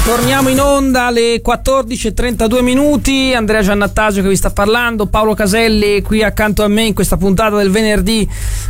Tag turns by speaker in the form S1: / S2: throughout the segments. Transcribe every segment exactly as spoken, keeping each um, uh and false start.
S1: Torniamo in onda alle quattordici e trentadue minuti. Andrea Giannattasio che vi sta parlando, Paolo Caselli qui accanto a me in questa puntata del venerdì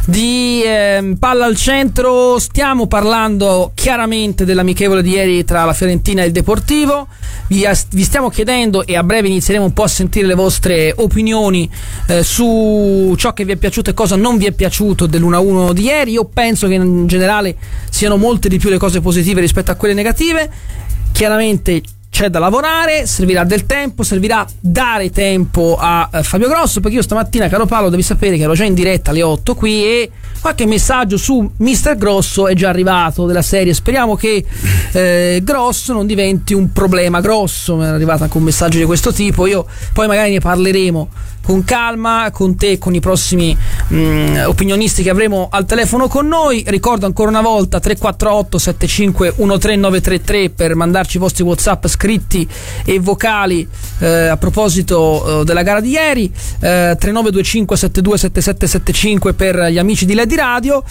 S1: di eh, Palla al Centro. Stiamo parlando chiaramente dell'amichevole di ieri tra la Fiorentina e il Deportivo. Vi, vi stiamo chiedendo, e a breve inizieremo un po' a sentire le vostre opinioni eh, su ciò che vi è piaciuto e cosa non vi è piaciuto dell'uno a uno di ieri. Io penso che in generale siano molte di più le cose positive rispetto a quelle negative. Chiaramente c'è da lavorare, servirà del tempo, servirà dare tempo a uh, Fabio Grosso, perché io stamattina, caro Paolo, devi sapere che ero già in diretta alle otto qui e qualche messaggio su mister Grosso è già arrivato, della serie speriamo che eh, Grosso non diventi un problema grosso. Mi è arrivato anche un messaggio di questo tipo. Io poi magari ne parleremo con calma con te e con i prossimi mh, opinionisti che avremo al telefono con noi. Ricordo ancora una volta tre quattro otto sette cinque uno tre nove tre tre per mandarci i vostri WhatsApp scritti e vocali eh, a proposito eh, della gara di ieri, eh, tre nove due cinque sette due sette sette sette cinque per gli amici di Lady Radio,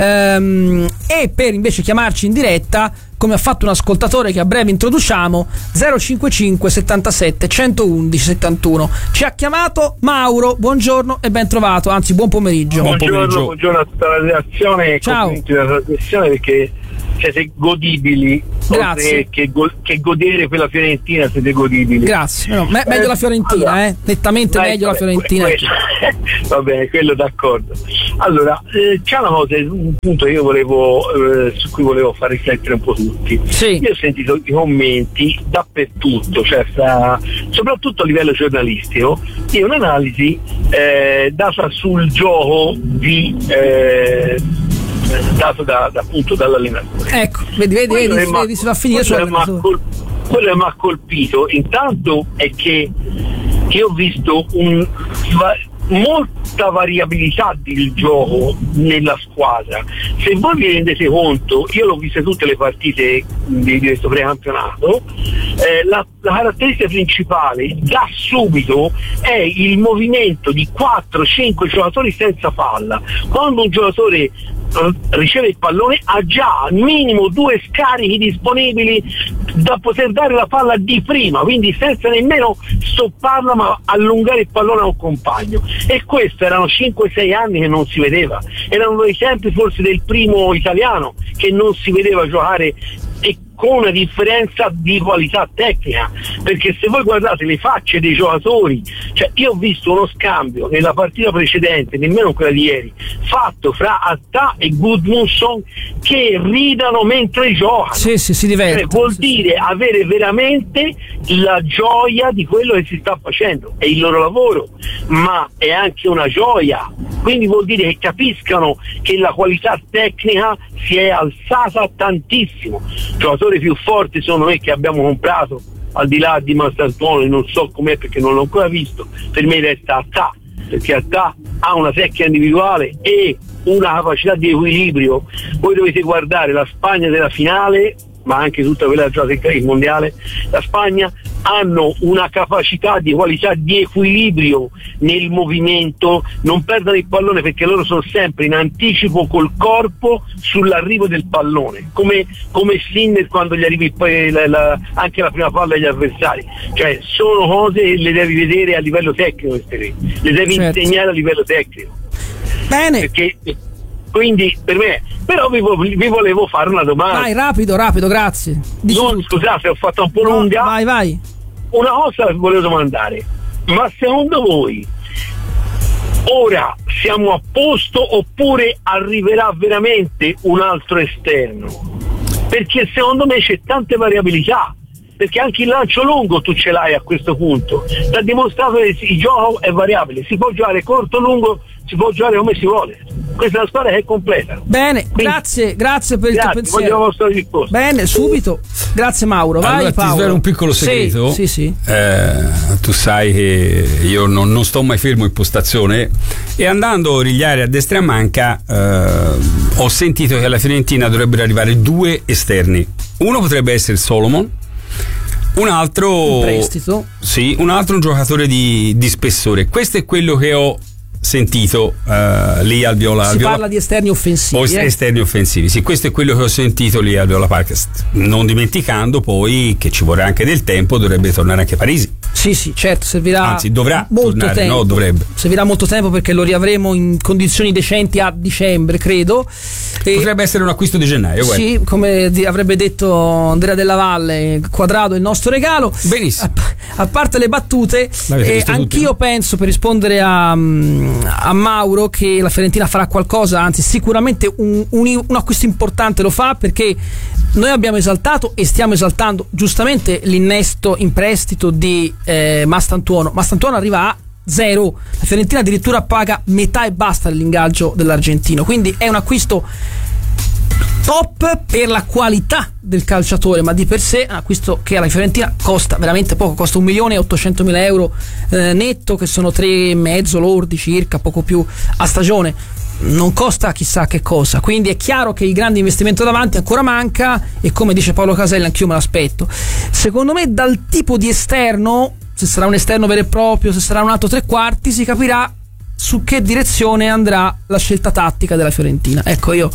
S1: ehm, e per invece chiamarci in diretta, come ha fatto un ascoltatore che a breve introduciamo, zero cinquantacinque settantasette centoundici settantuno. Ci ha chiamato Mauro, buongiorno e ben trovato, anzi buon pomeriggio.
S2: Buongiorno,
S1: buon pomeriggio.
S2: buongiorno a tutta la redazione.
S1: Ciao.
S2: Complimenti della trasmissione perché siete godibili.
S1: Grazie.
S2: Che, go- che godere quella Fiorentina, siete godibili.
S1: Grazie. No, me- meglio
S2: eh,
S1: la Fiorentina,
S2: allora,
S1: eh? Nettamente
S2: dai,
S1: meglio la Fiorentina.
S2: Que- que- va bene, quello d'accordo. Allora, eh, c'è una cosa, un punto che io volevo, eh, su cui volevo far riflettere un po' tutti.
S1: Sì.
S2: Io ho sentito i commenti dappertutto, cioè fra, soprattutto a livello giornalistico, di un'analisi eh, data sul gioco di eh, dato da, da appunto dall'allenatore.
S1: Ecco, vedi, vedi, vedi, vedi, vedi si va a finire sull'allenatore.
S2: Col- quello che mi ha colpito intanto è che io ho visto un, va, molta variabilità del gioco nella squadra. Se voi vi rendete conto, io l'ho viste tutte le partite di, di questo precampionato, eh, la, la caratteristica principale da subito è il movimento di quattro cinque giocatori senza palla. Quando un giocatore riceve il pallone ha già minimo due scarichi disponibili da poter dare la palla di prima, quindi senza nemmeno stopparla ma allungare il pallone a un compagno, e questo erano cinque sei anni che non si vedeva, erano i tempi forse del primo italiano che non si vedeva giocare e con una differenza di qualità tecnica, perché se voi guardate le facce dei giocatori, cioè io ho visto uno scambio nella partita precedente, nemmeno quella di ieri, fatto fra Attà e Gudmundsson che ridano mentre giocano.
S1: Sì, sì, si diverte.
S2: Cioè, vuol
S1: sì,
S2: dire
S1: sì.
S2: avere veramente la gioia di quello che si sta facendo, è il loro lavoro, ma è anche una gioia, quindi vuol dire che capiscano che la qualità tecnica si è alzata tantissimo. Giocatori più forti sono me che abbiamo comprato, al di là di Mastantuono, non so com'è perché non l'ho ancora visto, per me resta Attà, perché Attà ha una tecnica individuale e una capacità di equilibrio. Voi dovete guardare la Spagna della finale, ma anche tutta quella giocata il mondiale, la Spagna hanno una capacità di qualità di equilibrio nel movimento, non perdono il pallone perché loro sono sempre in anticipo col corpo sull'arrivo del pallone, come, come Sinner quando gli arrivi poi la, la, anche la prima palla agli avversari. Cioè sono cose che le devi vedere a livello tecnico, queste le devi certo. insegnare a livello tecnico.
S1: Bene.
S2: Perché quindi per me, però vi, vi volevo fare una domanda.
S1: Vai, rapido, rapido, grazie. Dici
S2: non,
S1: tutto.
S2: Scusate, ho fatto un po'
S1: No,
S2: lunga.
S1: Vai, vai.
S2: Una cosa vi volevo domandare, ma secondo voi ora siamo a posto oppure arriverà veramente un altro esterno? Perché secondo me c'è tante variabilità, perché anche il lancio lungo tu ce l'hai a questo punto, sta dimostrato che il gioco è variabile, si può giocare corto lungo, si può giocare come si vuole, questa è una squadra che è completa.
S1: Bene, quindi, grazie, grazie per
S2: grazie,
S1: il tuo pensiero.
S2: Voglio la vostra risposta.
S1: Bene, subito. Grazie Mauro, vai
S3: allora,
S1: Paolo.
S3: Ti svelo un piccolo segreto.
S1: Sì, sì, sì.
S3: Eh, tu sai che io non, non sto mai fermo in postazione e andando a origliare a destra e a manca eh, ho sentito che alla Fiorentina dovrebbero arrivare due esterni. Uno potrebbe essere Solomon, un altro
S1: un prestito.
S3: Sì, un altro un giocatore di, di spessore. Questo è quello che ho sentito uh, lì al Viola.
S1: Si
S3: al Viola,
S1: parla di esterni offensivi.
S3: O
S1: eh?
S3: esterni offensivi, sì, questo è quello che ho sentito lì al Viola Park. Non dimenticando poi che ci vorrà anche del tempo, dovrebbe tornare anche Parisi.
S1: Sì, sì, certo, servirà
S3: Anzi, dovrà
S1: molto
S3: tornare,
S1: tempo.
S3: no, dovrebbe.
S1: Servirà molto tempo perché lo riavremo in condizioni decenti a dicembre, credo. E
S3: potrebbe essere un acquisto di gennaio, guarda.
S1: Sì, come di, avrebbe detto Andrea Della Valle, Quadrado è il nostro regalo.
S3: Benissimo.
S1: A, a parte le battute, eh, anch'io tutti, penso, per rispondere a, a Mauro, che la Fiorentina farà qualcosa, anzi sicuramente un, un, un acquisto importante lo fa, perché noi abbiamo esaltato e stiamo esaltando giustamente l'innesto in prestito di eh, Mastantuono. Mastantuono arriva a zero, la Fiorentina addirittura paga metà e basta dell'ingaggio dell'argentino, quindi è un acquisto top per la qualità del calciatore, ma di per sé è un acquisto che alla Fiorentina costa veramente poco, costa un milione e ottocentomila euro eh, netto, che sono tre e mezzo lordi circa, poco più a stagione. Non costa chissà che cosa, quindi è chiaro che il grande investimento davanti ancora manca, e come dice Paolo Caselli anch'io me l'aspetto. Secondo me dal tipo di esterno, se sarà un esterno vero e proprio, se sarà un altro tre quarti, si capirà su che direzione andrà la scelta tattica della Fiorentina. Ecco, io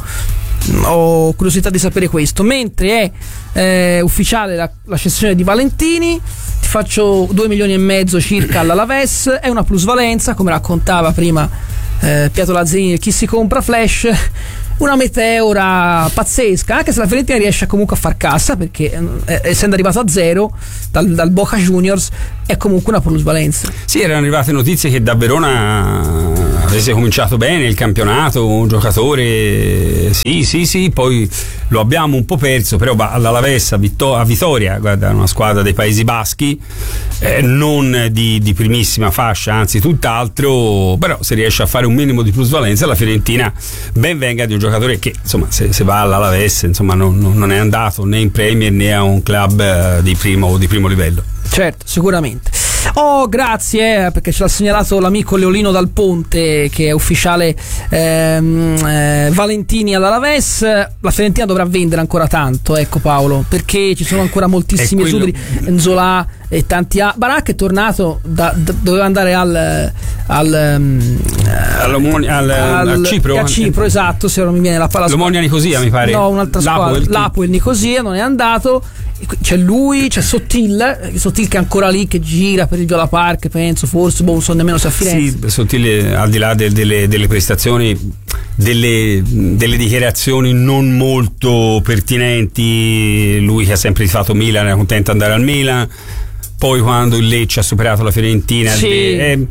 S1: ho curiosità di sapere questo. Mentre è eh, ufficiale la, la cessione di Valentini, ti faccio due milioni e mezzo circa all'Alaves, è una plusvalenza, come raccontava prima Eh, Pietro Lazzarini, chi si compra Flash, una meteora pazzesca, anche se la Fiorentina riesce comunque a far cassa, perché eh, essendo arrivato a zero dal, dal Boca Juniors è comunque una plusvalenza.
S3: Sì, erano arrivate notizie che da Verona avesse cominciato bene il campionato, un giocatore sì sì sì, poi lo abbiamo un po' perso, però all'Alaves a, Vittor- a Vitoria, guarda, una squadra dei Paesi Baschi, eh, non di, di primissima fascia, anzi tutt'altro, però se riesce a fare un minimo di plusvalenza la Fiorentina ben venga di un giocatore che insomma se, se va all'Alaves insomma non, non è andato né in Premier né a un club eh, di primo o di primo livello. Certo,
S1: sicuramente. Oh, grazie, eh, perché ce l'ha segnalato l'amico Leolino Dal Ponte, che è ufficiale ehm, eh, Valentini all'Alaves. La Fiorentina dovrà vendere ancora tanto, ecco Paolo, perché ci sono ancora moltissimi
S3: quello...
S1: esuberi, Nzola e tanti a... Barak è tornato da, da, doveva andare al al, um,
S3: al, al, al Cipro,
S1: a Cipro, esatto, se non mi viene la palla.
S3: L'Omonia Nicosia mi pare.
S1: No, un'altra squadra, l'Apoel Nicosia, non è andato. C'è lui, c'è Sottil, Sottil che è ancora lì, che gira per il Viola Park, penso, forse, boh, non so nemmeno se a Firenze.
S3: Sì, Sottil, al di là del, delle, delle prestazioni, delle, delle dichiarazioni non molto pertinenti, lui che ha sempre fatto Milan, era contento di andare al Milan, poi quando il Lecce ha superato la Fiorentina,
S1: sì.
S3: e,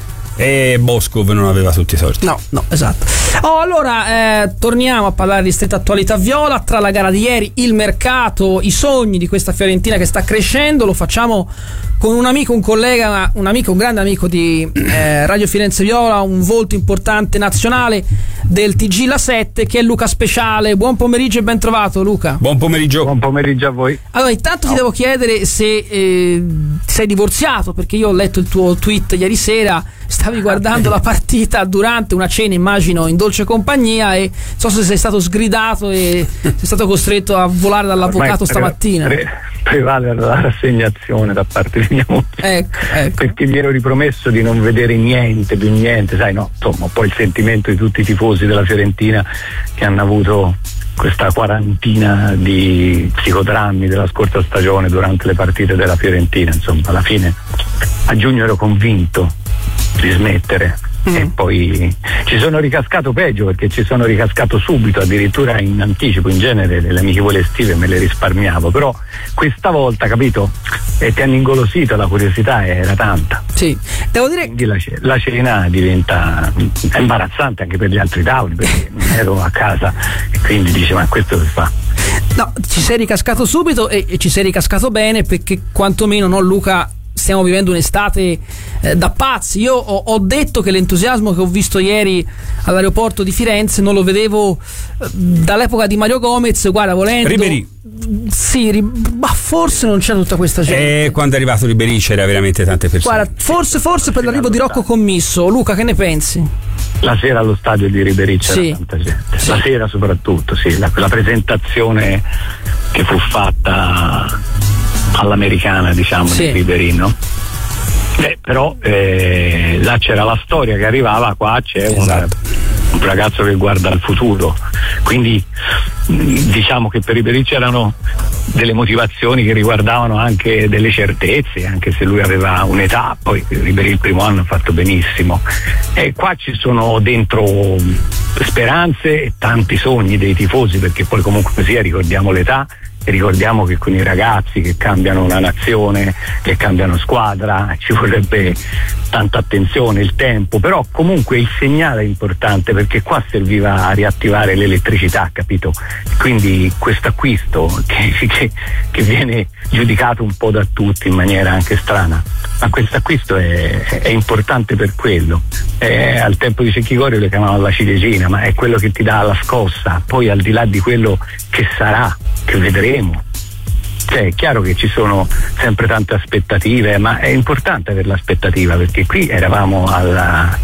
S3: e Boscov non aveva tutti i sorti.
S1: No, no, esatto. Oh, allora eh, torniamo a parlare di stretta attualità viola. Tra la gara di ieri, il mercato, i sogni di questa Fiorentina che sta crescendo. Lo facciamo con un amico, un collega, un amico, un grande amico di eh, Radio Firenze Viola, un volto importante nazionale del T G La sette, che è Luca Speciale. Buon pomeriggio e ben trovato, Luca.
S3: Buon pomeriggio.
S2: Buon pomeriggio a voi.
S1: Allora, intanto
S2: no.
S1: ti devo chiedere se eh, sei divorziato, perché io ho letto il tuo tweet ieri sera. Stavi guardando la partita durante una cena, immagino, in dolce compagnia, e non so se sei stato sgridato e sei stato costretto a volare dall'avvocato Ormai stamattina.
S2: Pre- prevale la rassegnazione da parte di mia moglie,
S1: ecco, ecco.
S2: perché mi ero ripromesso di non vedere niente, più niente, sai, no, insomma, poi il sentimento di tutti i tifosi della Fiorentina che hanno avuto questa quarantina di psicodrammi della scorsa stagione durante le partite della Fiorentina, insomma, alla fine a giugno ero convinto di smettere mm. e poi ci sono ricascato peggio, perché ci sono ricascato subito, addirittura in anticipo. In genere le amichevole estive me le risparmiavo, però questa volta, capito, e ti hanno ingolosito, la curiosità era tanta.
S1: Sì, devo dire
S2: quindi la, la cena diventa è imbarazzante anche per gli altri tavoli, perché non ero a casa e quindi dice ma questo si fa.
S1: No, ci sei ricascato subito e, e ci sei ricascato bene, perché quantomeno, no, Luca, stiamo vivendo un'estate eh, da pazzi. Io ho, ho detto che l'entusiasmo che ho visto ieri all'aeroporto di Firenze non lo vedevo eh, dall'epoca di Mario Gomez. Guarda, volendo
S3: Ribéry.
S1: Sì, ri- ma forse non c'è tutta questa gente.
S3: E quando è arrivato Ribéry c'era veramente tante persone.
S1: Guarda, forse forse per l'arrivo di Rocco Commisso. Luca, che ne pensi?
S2: La sera allo stadio di Ribéry c'era
S1: sì.
S2: tanta gente,
S1: sì.
S2: La sera soprattutto, sì, la, la presentazione che fu fatta all'americana, diciamo,
S1: sì.
S2: di Ribéry, no?
S4: Beh, però eh, là c'era la storia che arrivava, qua c'è esatto. una, un ragazzo che guarda al futuro, quindi diciamo che per Ribery c'erano delle motivazioni che riguardavano anche delle certezze, anche se lui aveva un'età, poi Ribery il primo anno ha fatto benissimo, e qua ci sono dentro speranze e tanti sogni dei tifosi, perché poi comunque sia ricordiamo l'età e ricordiamo che con i ragazzi che cambiano una nazione, che cambiano squadra, ci vorrebbe tanta attenzione, il tempo, però comunque il segnale è importante, perché qua serviva a riattivare l'elettricità, capito? Quindi questo acquisto che, che, che viene giudicato un po' da tutti in maniera anche strana, ma questo acquisto è, è importante per quello. È, al tempo di Cecchigori lo chiamavano la ciliegina, ma è quello che ti dà la scossa, poi al di là di quello che sarà, che vedremo. Cioè, è chiaro che ci sono sempre tante aspettative, ma è importante avere l'aspettativa, perché qui eravamo alla,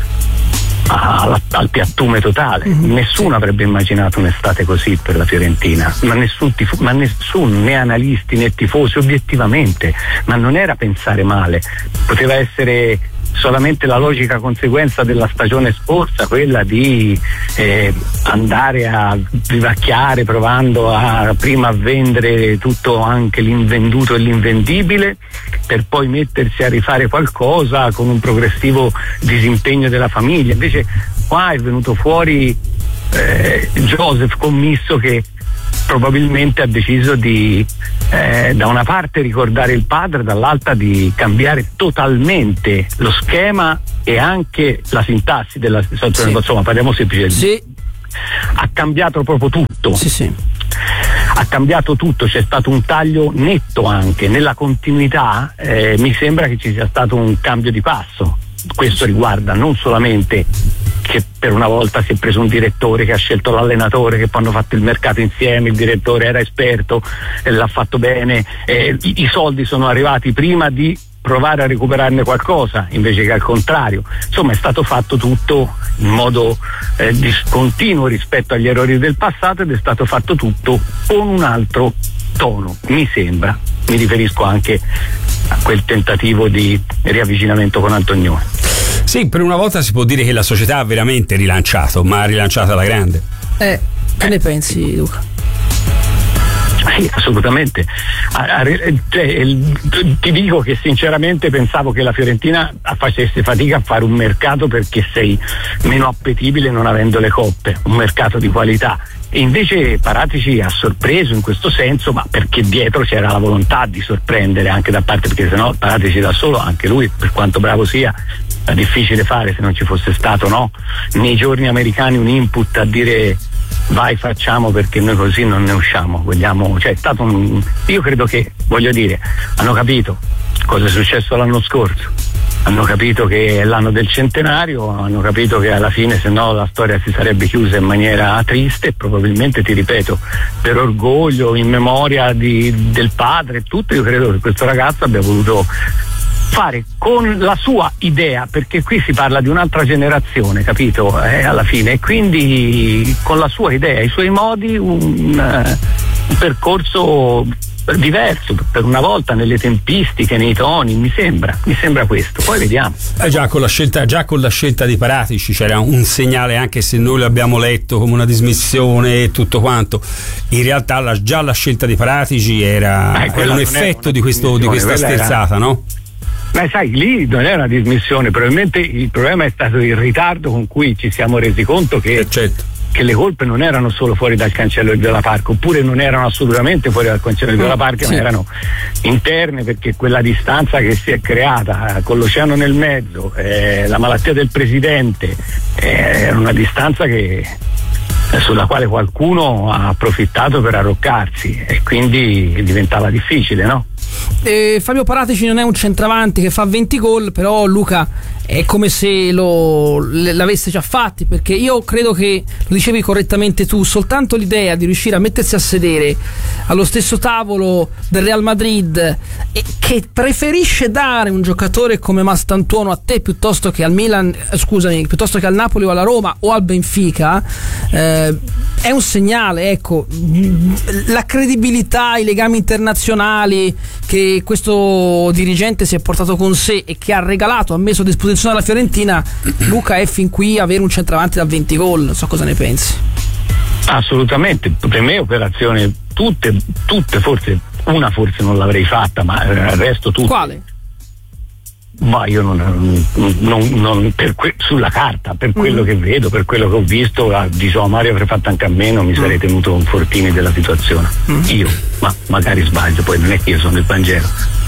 S4: alla, al piattume totale. Mm-hmm. Nessuno avrebbe immaginato un'estate così per la Fiorentina, ma nessun, tifo, ma nessuno, né analisti né tifosi, obiettivamente, ma non era pensare male, poteva essere solamente la logica conseguenza della stagione scorsa, quella di eh, andare a vivacchiare provando a prima a vendere tutto, anche l'invenduto e l'invendibile, per poi mettersi a rifare qualcosa con un progressivo disimpegno della famiglia. Invece qua è venuto fuori eh, Joseph Commisso, che probabilmente ha deciso di eh, da una parte ricordare il padre, dall'altra di cambiare totalmente lo schema e anche la sintassi della situazione. Sì. Insomma, parliamo semplicemente. Sì. Ha cambiato proprio tutto.
S1: Sì, sì.
S4: Ha cambiato tutto, c'è stato un taglio netto anche nella continuità. Eh, mi sembra che ci sia stato un cambio di passo. Questo riguarda non solamente che per una volta si è preso un direttore che ha scelto l'allenatore, che poi hanno fatto il mercato insieme, il direttore era esperto e l'ha fatto bene, eh, i, i soldi sono arrivati prima di provare a recuperarne qualcosa invece che al contrario. Insomma, è stato fatto tutto in modo eh, discontinuo rispetto agli errori del passato, ed è stato fatto tutto con un altro tono, mi sembra. Mi riferisco anche a quel tentativo di riavvicinamento con Antonioni.
S3: Sì, per una volta si può dire che la società ha veramente rilanciato, ma ha rilanciato alla grande.
S1: Eh, che ne pensi, Luca?
S4: Sì, assolutamente. Cioè, ti dico che sinceramente pensavo che la Fiorentina facesse fatica a fare un mercato, perché sei meno appetibile non avendo le coppe, un mercato di qualità. E invece Paratici ha sorpreso in questo senso, ma perché dietro c'era la volontà di sorprendere anche da parte, perché sennò Paratici da solo, anche lui, per quanto bravo sia, è difficile fare se non ci fosse stato, no? Nei giorni americani un input a dire vai, facciamo, perché noi così non ne usciamo, vogliamo, cioè è stato un, io credo che, voglio dire, hanno capito cosa è successo l'anno scorso, hanno capito che è l'anno del centenario, hanno capito che alla fine se no la storia si sarebbe chiusa in maniera triste, e probabilmente, ti ripeto, per orgoglio, in memoria di, del padre e tutto, io credo che questo ragazzo abbia voluto fare con la sua idea, perché qui si parla di un'altra generazione, capito? Eh, alla fine, e quindi con la sua idea, i suoi modi, un, un percorso diverso, per una volta nelle tempistiche, nei toni, mi sembra, mi sembra questo, poi vediamo.
S3: Eh già, con la scelta, già con la scelta di Paratici c'era un segnale, anche se noi l'abbiamo letto come una dismissione e tutto quanto, in realtà la, già la scelta di Paratici era, eh, era un effetto di, questo, di questa sterzata, era... no?
S4: Ma sai, lì non è una dismissione, probabilmente il problema è stato il ritardo con cui ci siamo resi conto che,
S3: certo.
S4: che le colpe non erano solo fuori dal cancello del Viola Parco, oppure non erano assolutamente fuori dal cancello del Viola Parco, sì. ma erano interne, perché quella distanza che si è creata eh, con l'oceano nel mezzo, eh, la malattia del presidente, eh, era una distanza che sulla quale qualcuno ha approfittato per arroccarsi, e quindi diventava difficile, no?
S1: Eh, Fabio Paratici non è un centravanti che fa venti gol, però Luca è come se lo, l'avesse già fatti, perché io credo che, lo dicevi correttamente tu, soltanto l'idea di riuscire a mettersi a sedere allo stesso tavolo del Real Madrid e che preferisce dare un giocatore come Mastantuono a te piuttosto che al Milan, scusami, piuttosto che al Napoli o alla Roma o al Benfica, eh, è un segnale, ecco, la credibilità, i legami internazionali che questo dirigente si è portato con sé e che ha regalato, ha messo a disposizione alla Fiorentina. Luca, è fin qui avere un centravanti da venti gol, non so cosa ne pensi.
S4: Assolutamente, per me operazione tutte, tutte forse una forse non l'avrei fatta, ma il resto tutte.
S1: Quale?
S4: Ma io non, non, non per que, sulla carta, per quello mm. che vedo, per quello che ho visto, di João Mario avrei fatto anche a meno, mi mm. sarei tenuto un Fortini della situazione. Mm. Io, ma magari sbaglio, poi non è che io sono il Vangelo.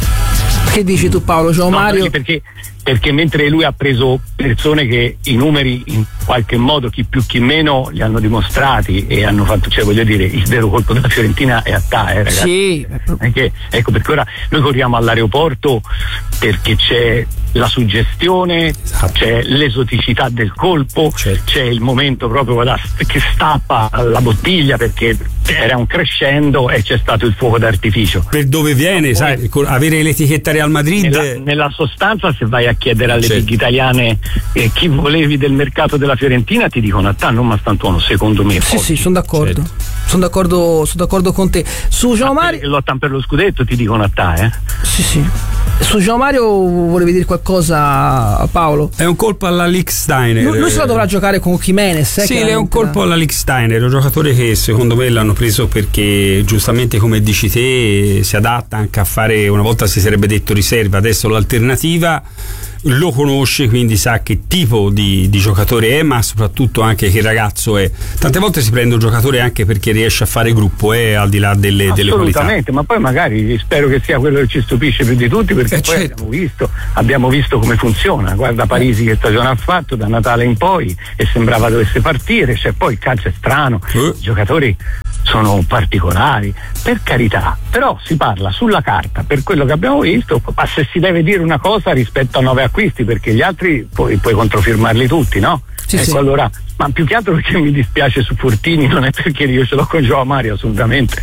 S1: Che dici tu, Paolo? João
S4: no,
S1: Mario?
S4: Perché, perché mentre lui ha preso persone che i numeri in qualche modo, chi più chi meno, li hanno dimostrati e hanno fatto, cioè voglio dire, il vero colpo della Fiorentina è a te, eh, ragazzi.
S1: Sì.
S4: Perché, ecco, perché ora noi corriamo all'aeroporto perché c'è la suggestione, esatto. C'è l'esoticità del colpo, certo. C'è il momento proprio guarda, che stappa la bottiglia perché era un crescendo e c'è stato il fuoco d'artificio.
S3: Per dove viene, poi, sai, avere l'etichetta Real Madrid.
S4: Nella, nella sostanza, se vai a chiedere alle
S3: certo.
S4: big italiane eh, chi volevi del mercato della Fiorentina, ti dicono a te, non Mastantuono, secondo me.
S1: Sì,
S4: oggi.
S1: sì, sono d'accordo.
S3: Certo.
S1: Sono d'accordo, sono d'accordo con te. Su João Mario
S4: che lottano per lo scudetto ti dicono a te, eh?
S1: Sì, sì. Su João Mario volevi dire qualcosa, Paolo?
S3: È un colpo alla Liechtensteiner.
S1: Lui, lui se la dovrà giocare con Jimenez, eh,
S3: sì, è un colpo alla Liechtensteiner, un giocatore che secondo me l'hanno preso perché giustamente, come dici te, si adatta anche a fare, una volta si sarebbe detto riserva, adesso l'alternativa. Lo conosce, quindi sa che tipo di, di giocatore è, ma soprattutto anche che ragazzo è. Tante volte si prende un giocatore anche perché riesce a fare gruppo, eh, al di là delle, delle qualità.
S4: Assolutamente, ma poi magari spero che sia quello che ci stupisce più di tutti, perché
S3: eh
S4: poi
S3: certo.
S4: abbiamo visto abbiamo visto come funziona. Guarda Parisi che stagione ha fatto da Natale in poi e sembrava dovesse partire, cioè poi il calcio è strano, eh. I giocatori sono particolari, per carità, però si parla sulla carta, per quello che abbiamo visto, ma se si deve dire una cosa rispetto a nove acquisti, perché gli altri poi puoi controfirmarli tutti, no?
S1: Sì,
S4: ecco,
S1: sì.
S4: Allora, ma più che altro perché mi dispiace su Fortini, non è perché io ce l'ho con João Mario, assolutamente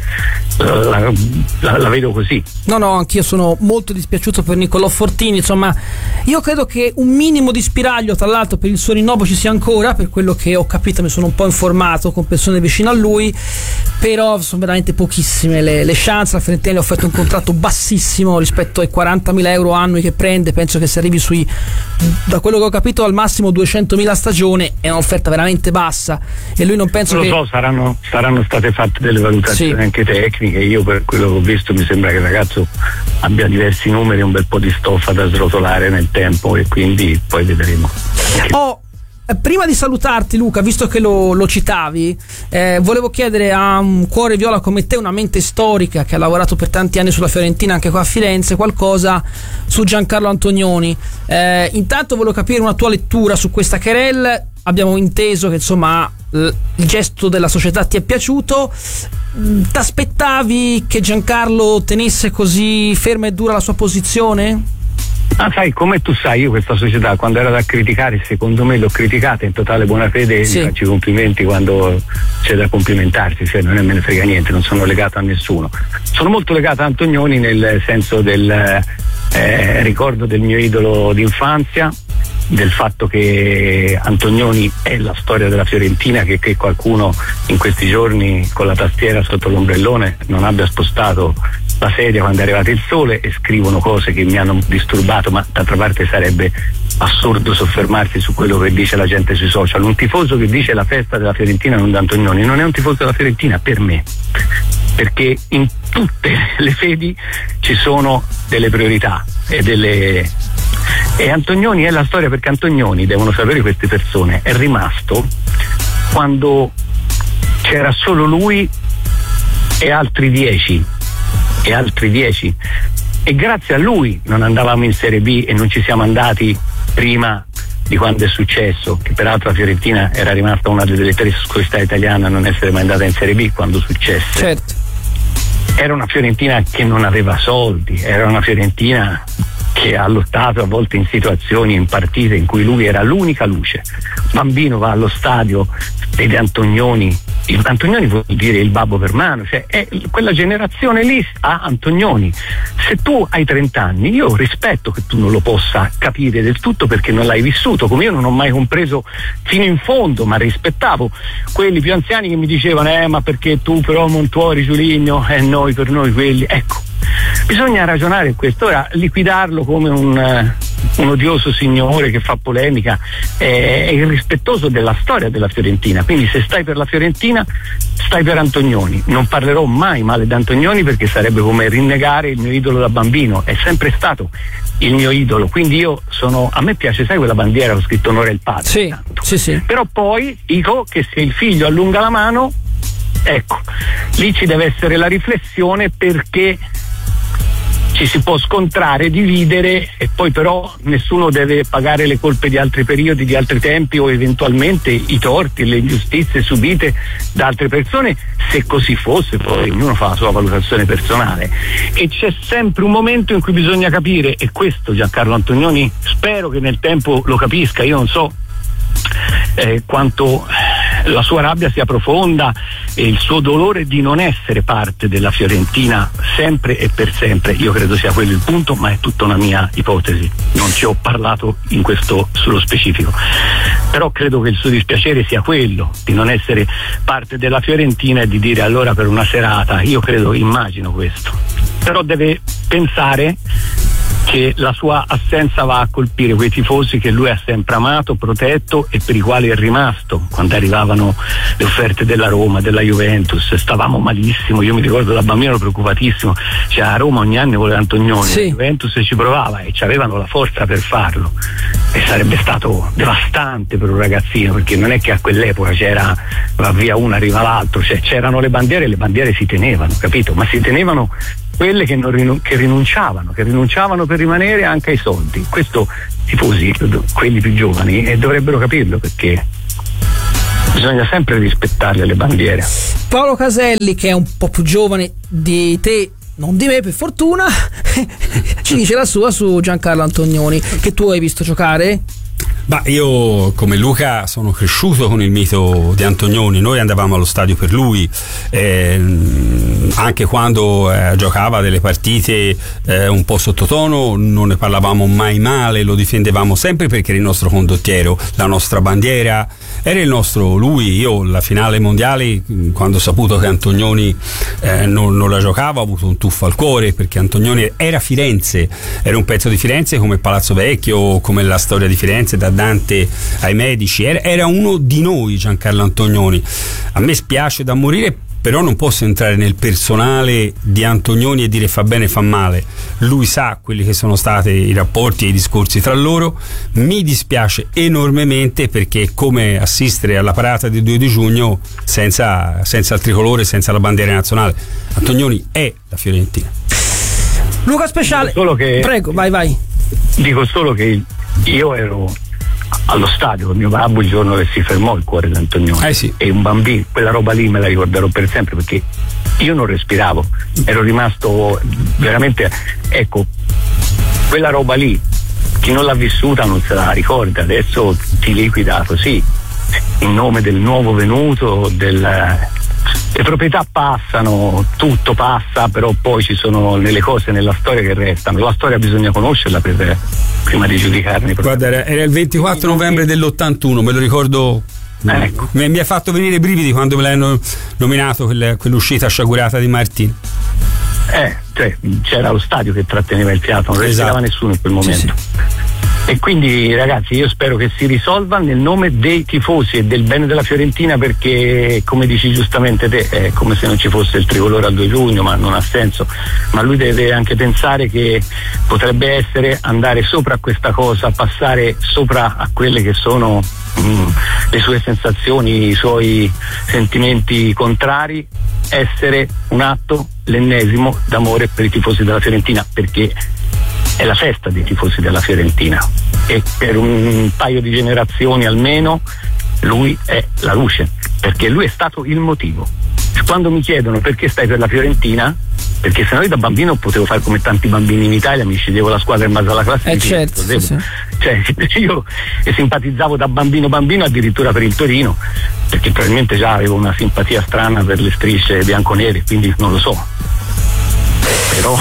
S4: la, la, la vedo così.
S1: No, no, anch'io sono molto dispiaciuto per Niccolò Fortini, insomma, io credo che un minimo di spiraglio, tra l'altro, per il suo rinnovo ci sia ancora, per quello che ho capito, mi sono un po' informato con persone vicine a lui, però sono veramente pochissime le, le chance. La Fiorentina gli ha offerto un contratto bassissimo rispetto ai quarantamila euro annui che prende, penso che si arrivi sui, da quello che ho capito, al massimo duecentomila a stagione, è un'offerta veramente bassa e lui non penso
S4: non
S1: che...
S4: lo so, saranno, saranno state fatte delle valutazioni sì. anche tecniche. Io per quello che ho visto mi sembra che il ragazzo abbia diversi numeri, un bel po' di stoffa da srotolare nel tempo e quindi poi vedremo.
S1: Oh, prima di salutarti, Luca, visto che lo, lo citavi, eh, volevo chiedere a un cuore viola come te, una mente storica che ha lavorato per tanti anni sulla Fiorentina anche qua a Firenze, qualcosa su Giancarlo Antonioni. Eh, intanto volevo capire una tua lettura su questa querel. Abbiamo inteso che insomma il gesto della società ti è piaciuto. T'aspettavi che Giancarlo tenesse così ferma e dura la sua posizione?
S4: Ah, sai, come tu sai, io questa società quando era da criticare, secondo me l'ho criticata in totale buona fede, sì. Mi faccio i complimenti quando c'è da complimentarsi, cioè non me ne frega niente, non sono legato a nessuno. Sono molto legato a Antonioni nel senso del eh, ricordo del mio idolo d'infanzia, del fatto che Antonioni è la storia della Fiorentina, che, che qualcuno in questi giorni con la tastiera sotto l'ombrellone non abbia spostato la sedia quando è arrivato il sole e scrivono cose che mi hanno disturbato, ma d'altra parte sarebbe assurdo soffermarsi su quello che dice la gente sui social. Un tifoso che dice la festa della Fiorentina non da Antonioni non è un tifoso della Fiorentina per me, perché in tutte le fedi ci sono delle priorità e delle e Antonioni è la storia, perché Antonioni, devono sapere queste persone, è rimasto quando c'era solo lui e altri dieci e altri dieci e grazie a lui non andavamo in Serie B e non ci siamo andati prima di quando è successo, che peraltro la Fiorentina era rimasta una delle tre società italiane a non essere mai andata in Serie B quando successe.
S1: Certo.
S4: Era una Fiorentina che non aveva soldi, era una Fiorentina che ha lottato a volte in situazioni, in partite in cui lui era l'unica luce. Un bambino va allo stadio, vede Antonioni, il, Antonioni vuol dire il babbo per mano, cioè è quella generazione lì ha Antonioni. Se tu hai trenta anni, io rispetto che tu non lo possa capire del tutto perché non l'hai vissuto, come io non ho mai compreso fino in fondo, ma rispettavo quelli più anziani che mi dicevano eh ma perché tu però Montuori, Giuligno, e eh, noi per noi quelli, ecco. Bisogna ragionare in questo, ora liquidarlo come un, uh, un odioso signore che fa polemica è, è irrispettoso della storia della Fiorentina, quindi se stai per la Fiorentina stai per Antonioni. Non parlerò mai male di Antonioni perché sarebbe come rinnegare il mio idolo da bambino, è sempre stato il mio idolo, quindi io sono, a me piace, sai quella bandiera con scritto onore il padre,
S1: sì, sì, sì.
S4: Però poi dico che se il figlio allunga la mano, ecco, lì ci deve essere la riflessione, perché ci si può scontrare, dividere e poi però nessuno deve pagare le colpe di altri periodi, di altri tempi o eventualmente i torti, le ingiustizie subite da altre persone, se così fosse. Poi ognuno fa la sua valutazione personale e c'è sempre un momento in cui bisogna capire, e questo Giancarlo Antonioni spero che nel tempo lo capisca. Io non so eh, quanto la sua rabbia sia profonda e il suo dolore di non essere parte della Fiorentina sempre e per sempre, io credo sia quello il punto, ma è tutta una mia ipotesi, non ci ho parlato in questo sullo specifico, però credo che il suo dispiacere sia quello di non essere parte della Fiorentina e di dire allora per una serata, io credo, immagino questo, però deve pensare che la sua assenza va a colpire quei tifosi che lui ha sempre amato, protetto e per i quali è rimasto. Quando arrivavano le offerte della Roma, della Juventus, stavamo malissimo, io mi ricordo da bambino ero preoccupatissimo, cioè a Roma ogni anno voleva Antonioni, sì. La Juventus ci provava e ci avevano la forza per farlo e sarebbe stato devastante per un ragazzino, perché non è che a quell'epoca c'era va via uno arriva l'altro, cioè c'erano le bandiere e le bandiere si tenevano, capito? Ma si tenevano quelle che, non rinun- che rinunciavano, che rinunciavano per rimanere anche ai soldi. Questo i tifosi, quelli più giovani, eh, dovrebbero capirlo, perché bisogna sempre rispettare le bandiere.
S1: Paolo Caselli, che è un po' più giovane di te, non di me per fortuna, ci dice la sua su Giancarlo Antonioni, che tu hai visto giocare.
S3: Bah, io come Luca sono cresciuto con il mito di Antonioni, noi andavamo allo stadio per lui, eh, anche quando eh, giocava delle partite eh, un po' sottotono non ne parlavamo mai male, lo difendevamo sempre perché era il nostro condottiero, la nostra bandiera, era il nostro lui. Io la finale mondiale, quando ho saputo che Antonioni eh, non, non la giocava, ho avuto un tuffo al cuore, perché Antonioni era Firenze, era un pezzo di Firenze come Palazzo Vecchio, come la storia di Firenze da Dante ai Medici, era, era uno di noi Giancarlo Antonioni. A me spiace da morire, però non posso entrare nel personale di Antonioni e dire fa bene fa male. Lui sa quelli che sono stati i rapporti e i discorsi tra loro. Mi dispiace enormemente, perché è come assistere alla parata del due di giugno senza, senza il tricolore, senza la bandiera nazionale. Antonioni è la Fiorentina.
S1: Luca Speciale,
S4: solo che,
S1: prego, vai vai.
S4: Dico solo che io ero allo stadio con mio babbo il giorno che si fermò il cuore di Antonioni,
S3: eh sì.
S4: E un bambino, quella roba lì me la ricorderò per sempre, perché io non respiravo, ero rimasto veramente, ecco, quella roba lì chi non l'ha vissuta non se la ricorda, adesso ti liquida così in nome del nuovo venuto, del le proprietà passano, tutto passa, però poi ci sono delle cose nella storia che restano. La storia bisogna conoscerla per, prima di giudicarne.
S3: Guarda, era, era il ventiquattro novembre dell'ottantuno, me lo ricordo.
S4: Eh, ecco.
S3: mi, mi ha fatto venire i brividi quando me l'hanno nominato quella, quell'uscita sciagurata di Martin.
S4: Eh, cioè, c'era lo stadio che tratteneva il fiato, non respirava esatto. nessuno in quel momento. Sì, sì. E quindi ragazzi, io spero che si risolva nel nome dei tifosi e del bene della Fiorentina, perché come dici giustamente te è come se non ci fosse il tricolore al due giugno, ma non ha senso. Ma lui deve anche pensare che potrebbe essere andare sopra a questa cosa, passare sopra a quelle che sono mm, le sue sensazioni, i suoi sentimenti contrari, essere un atto, l'ennesimo, d'amore per i tifosi della Fiorentina, perché è la festa dei tifosi della Fiorentina e per un paio di generazioni almeno lui è la luce, perché lui è stato il motivo. Quando mi chiedono perché stai per la Fiorentina, perché se no io da bambino potevo fare come tanti bambini in Italia, mi sceglievo la squadra in base alla classifica.
S1: Eh certo, sì, sì.
S4: Cioè, io simpatizzavo da bambino bambino addirittura per il Torino, perché probabilmente già avevo una simpatia strana per le strisce bianconere, quindi non lo so. Però,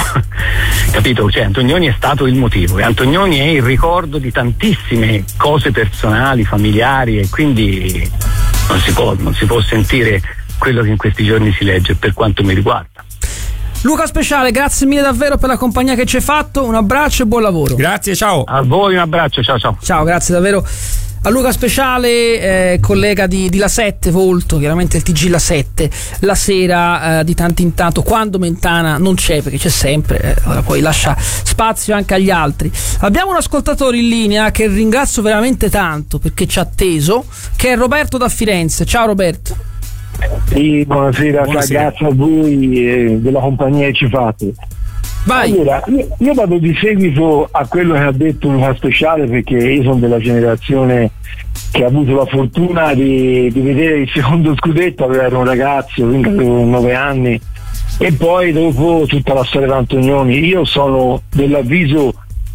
S4: capito, cioè Antonioni è stato il motivo, e Antonioni è il ricordo di tantissime cose personali, familiari, e quindi non si può, non si può sentire quello che in questi giorni si legge, per quanto mi riguarda.
S1: Luca Speciale, grazie mille davvero per la compagnia che ci hai fatto, un abbraccio e buon lavoro.
S3: Grazie, ciao.
S4: A voi un abbraccio, ciao ciao.
S1: Ciao, grazie davvero a Luca Speciale, eh, collega di, di La sette, Volto, chiaramente il T G La sette, la sera eh, di tanto in tanto, quando Mentana non c'è, perché c'è sempre, eh, ora poi lascia spazio anche agli altri. Abbiamo un ascoltatore in linea che ringrazio veramente tanto perché ci ha atteso, che è Roberto da Firenze. Ciao Roberto.
S5: Sì, buonasera, buonasera. Grazie a voi e della compagnia che ci fate.
S1: Vai.
S5: Allora, io, io vado di seguito a quello che ha detto Luca Speciale, perché io sono della generazione che ha avuto la fortuna di, di vedere il secondo scudetto, ero un ragazzo, quindi avevo nove anni, e poi dopo tutta la storia di Antonioni. Io sono dell'avviso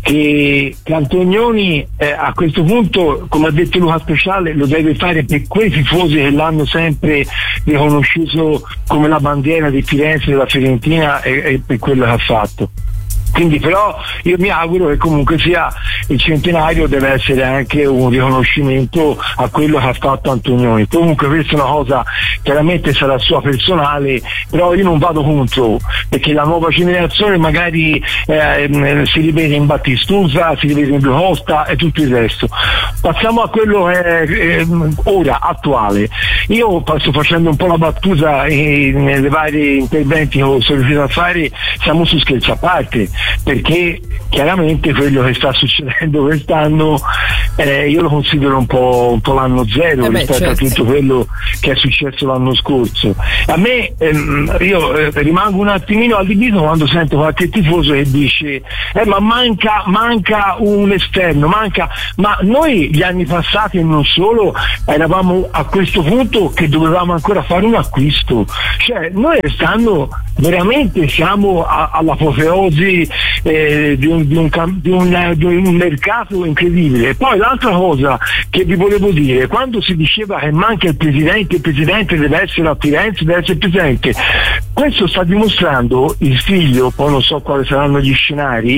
S5: che, che Antonioni eh, a questo punto, come ha detto Luca Speciale, lo deve fare per quei tifosi che l'hanno sempre riconosciuto come la bandiera di Firenze, della Fiorentina, e, e per quello che ha fatto. Quindi però io mi auguro che comunque sia il centenario deve essere anche un riconoscimento a quello che ha fatto Antonioni. Comunque questa è una cosa, chiaramente sarà sua personale, però io non vado contro, perché la nuova generazione magari eh, si rivede in Battistuta, si rivede in Blue Costa e tutto il resto. Passiamo a quello che è eh, ora, attuale. Io sto facendo un po' la battuta e nelle vari interventi che sono riuscito a fare, siamo su scherzi a parte, perché chiaramente quello che sta succedendo quest'anno eh, io lo considero un po', un po' l'anno zero eh beh, rispetto certo. a tutto quello che è successo l'anno scorso. A me ehm, io eh, rimango un attimino allibito quando sento qualche tifoso che dice eh, ma manca, manca un esterno, manca, ma noi gli anni passati e non solo eravamo a questo punto che dovevamo ancora fare un acquisto, cioè noi quest'anno veramente siamo a, all'apoteosi eh, di, un, di, un, di, un, di un mercato incredibile. E poi l'altra cosa che vi volevo dire, quando si diceva che manca il presidente, il presidente deve essere a Firenze, deve essere presidente, questo sta dimostrando il figlio, poi non so quali saranno gli scenari,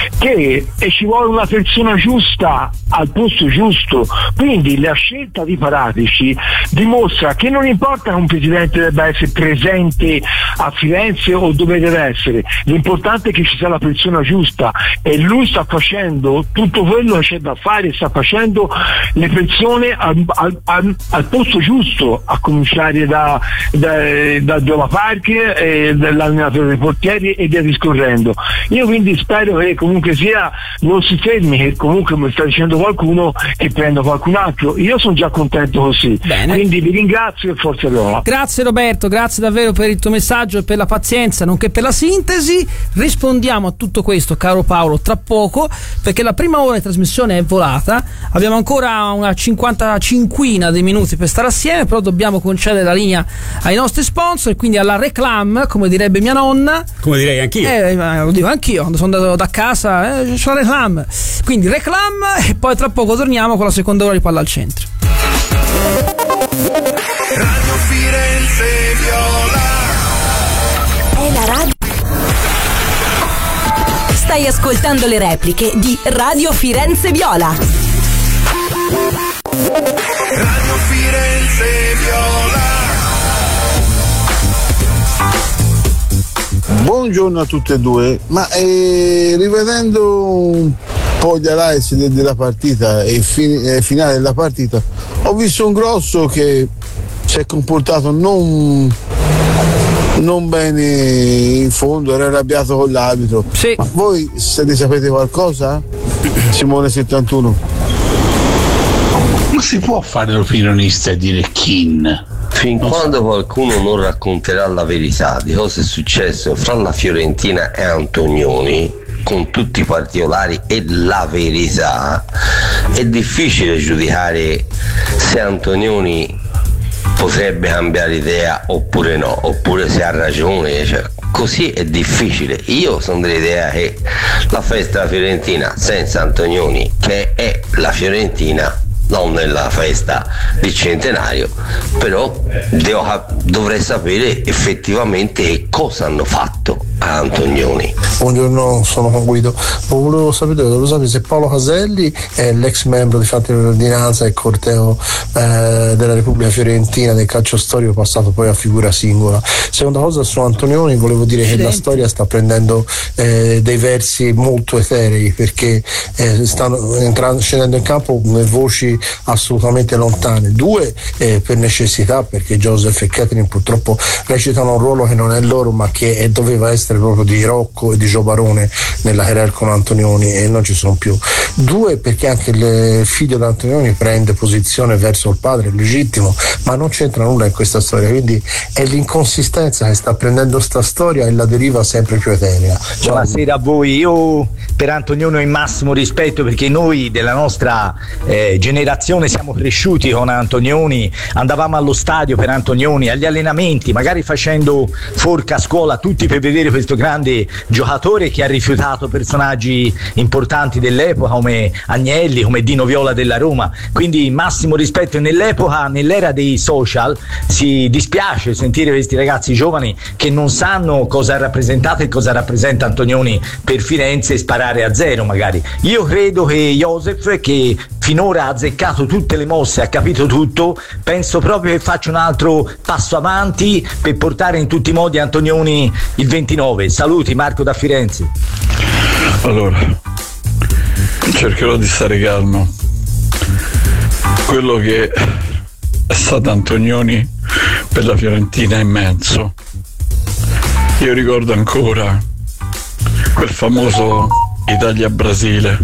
S5: che e ci vuole una persona giusta al posto giusto. Quindi la scelta di Paratici dimostra che non importa che un presidente debba essere presente a Firenze o dove deve essere, l'importante è che ci sia la persona giusta, e lui sta facendo tutto quello che c'è da fare, sta facendo le persone al, al, al, al posto giusto, a cominciare da, da, da Giova Parker, eh, dall'allenatore dei portieri e via discorrendo. Io quindi spero che comunque sia non si fermi, che comunque mi sta dicendo qualcuno che prenda qualcun altro. Io sono già contento così. Bene. Quindi vi ringrazio e forza Roma.
S1: Grazie Roberto, grazie davvero per il tuo messaggio e per la pazienza nonché per la sintesi. Rispondiamo a tutto questo, caro Paolo, tra poco, perché la prima ora di trasmissione è volata. Abbiamo ancora una cinquantacinquina di minuti per stare assieme, però dobbiamo concedere la linea ai nostri sponsor, quindi alla reclam, come direbbe mia nonna,
S3: come direi anch'io,
S1: eh, lo dico anch'io quando sono andato da casa, eh, c'è la reclam, quindi reclam, e poi tra poco torniamo con la seconda ora di Palla al Centro.
S6: Radio Firenze Viola
S7: è la radio. Stai ascoltando le repliche di Radio Firenze Viola.
S6: Radio Firenze Viola.
S8: Buongiorno a tutte e due, ma eh, rivedendo un po' gli highlights della partita e il fin- finale della partita, ho visto un Grosso che si è comportato non, non bene in fondo, era arrabbiato con l'arbitro.
S1: Sì.
S8: Ma voi se ne sapete qualcosa? Simone settantuno.
S9: Non si può fare l'opinionista e dire Kin.
S10: Fin non quando so. Qualcuno non racconterà la verità di cosa è successo fra la Fiorentina e Antonioni, con tutti i particolari e la verità, è difficile giudicare se Antonioni potrebbe cambiare idea oppure no, oppure se ha ragione. Cioè, così è difficile. Io sono dell'idea che la festa della Fiorentina senza Antonioni, che è la Fiorentina, non nella festa del centenario, però devo, dovrei sapere effettivamente cosa hanno fatto a Antonioni.
S11: Buongiorno, sono con Guido. Volevo sapere, volevo sapere se Paolo Caselli è l'ex membro di Fatti dell'Ordinanza e corteo eh, della Repubblica Fiorentina del calcio storico, passato poi a figura singola. Seconda cosa, su Antonioni volevo dire che la storia sta prendendo eh, dei versi molto eterei, perché eh, stanno entrando, scendendo in campo voci assolutamente lontane. Due eh, per necessità, perché Joseph e Catherine purtroppo recitano un ruolo che non è loro, ma che è, doveva essere proprio di Rocco e di Gio Barone nella Querel con Antonioni, e non ci sono più. Due perché anche il figlio di Antonioni prende posizione verso il padre, legittimo, ma non c'entra nulla in questa storia, quindi è l'inconsistenza che sta prendendo sta storia e la deriva sempre più eterea. Ciao.
S12: Buonasera a voi. Io per Antonioni ho il massimo rispetto, perché noi della nostra eh, generazione siamo cresciuti con Antonioni, andavamo allo stadio per Antonioni, agli allenamenti, magari facendo forca a scuola tutti per vedere questo grande giocatore che ha rifiutato personaggi importanti dell'epoca come Agnelli, come Dino Viola della Roma. Quindi massimo rispetto. Nell'epoca, nell'era dei social, si dispiace sentire questi ragazzi giovani che non sanno cosa ha rappresentato e cosa rappresenta Antonioni per Firenze, e sparare a zero magari. Io credo che Joseph, che finora ha azzeccato tutte le mosse, ha capito tutto, penso proprio che faccia un altro passo avanti per portare in tutti i modi Antonioni il ventinove. Saluti, Marco da Firenze.
S13: Allora, cercherò di stare calmo. Quello che è stato Antonioni per la Fiorentina è immenso. Io ricordo ancora quel famoso Italia-Brasile.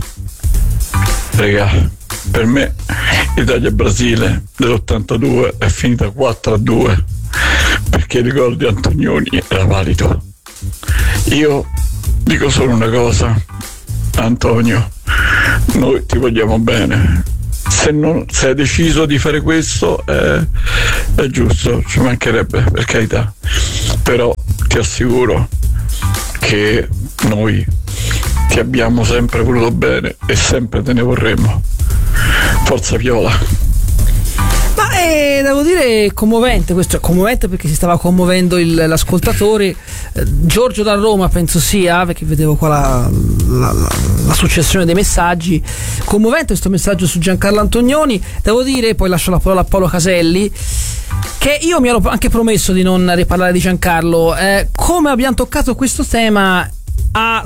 S13: Regà, per me Italia-Brasile dell'ottantadue è finita quattro a due, perché ricordo di Antonioni era valido. Io dico solo una cosa, Antonio, noi ti vogliamo bene. Se, non, se hai deciso di fare questo è, è giusto, ci mancherebbe, per carità, però ti assicuro che noi ti abbiamo sempre voluto bene e sempre te ne vorremmo. Forza Viola.
S1: Ma eh, devo dire commovente, questo è commovente perché si stava commuovendo il, l'ascoltatore eh, Giorgio da Roma, penso sia, perché vedevo qua la, la, la, la successione dei messaggi. Commovente questo messaggio su Giancarlo Antonioni. Devo dire, poi lascio la parola a Paolo Caselli, che io mi ero anche promesso di non riparlare di Giancarlo. Eh, come abbiamo toccato questo tema a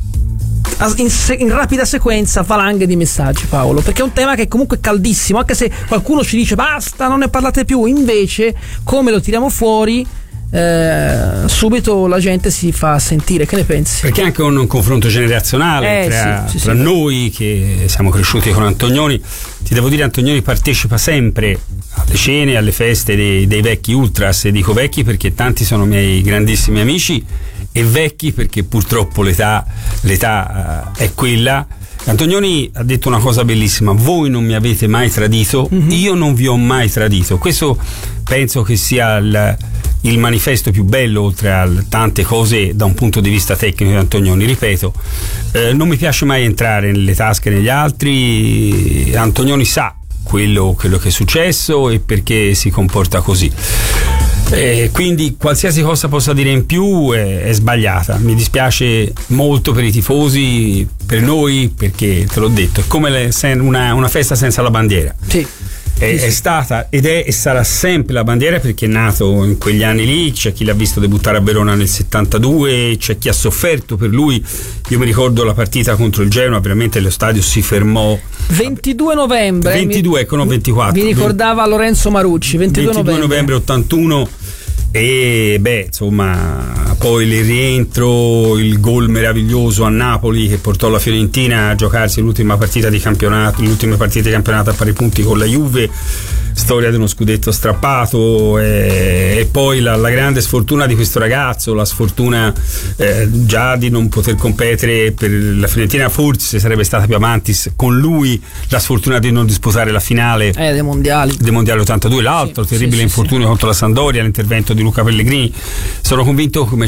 S1: In, se- in rapida sequenza valanghe di messaggi, Paolo, perché è un tema che comunque è caldissimo, anche se qualcuno ci dice basta, non ne parlate più. Invece, come lo tiriamo fuori, eh, subito la gente si fa sentire. Che ne pensi?
S3: Perché anche un, un confronto generazionale
S1: eh,
S3: tra,
S1: sì, sì,
S3: tra
S1: sì.
S3: noi che siamo cresciuti con Antonioni. Ti devo dire, Antonioni partecipa sempre alle cene, alle feste dei, dei vecchi ultras, e dico vecchi perché tanti sono miei grandissimi amici, e vecchi perché purtroppo l'età, l'età uh, è quella. Antonioni ha detto una cosa bellissima: voi non mi avete mai tradito, mm-hmm. io non vi ho mai tradito. Questo penso che sia il, il manifesto più bello, oltre a tante cose da un punto di vista tecnico di Antonioni. Ripeto, eh, non mi piace mai entrare nelle tasche degli altri. Antonioni sa quello, quello che è successo e perché si comporta così. Eh, quindi qualsiasi cosa possa dire in più è, è sbagliata. Mi dispiace molto per i tifosi, per noi, perché te l'ho detto, è come le, una, una festa senza la bandiera.
S1: Sì.
S3: È, è stata ed è e sarà sempre la bandiera, perché è nato in quegli anni lì. C'è chi l'ha visto debuttare a Verona nel settantadue, c'è chi ha sofferto per lui. Io mi ricordo la partita contro il Genoa, veramente lo stadio si fermò.
S1: ventidue novembre
S3: ventidue, ecco, no, ventiquattro.
S1: Vi ricordava Lorenzo Marucci. ventidue
S3: novembre ottantuno. E beh, insomma, poi il rientro, il gol meraviglioso a Napoli che portò la Fiorentina a giocarsi l'ultima partita di campionato, l'ultima partita di campionato a pari punti con la Juve, storia di uno scudetto strappato, e, e poi la, la grande sfortuna di questo ragazzo, la sfortuna eh, già di non poter competere per la Fiorentina, forse sarebbe stata più avanti con lui, la sfortuna di non disputare la finale
S1: eh, dei mondiali
S3: dei mondiali ottantadue, l'altro sì, terribile sì, infortunio sì. contro la Sampdoria, l'intervento di Luca Pellegrini. Sono convinto, come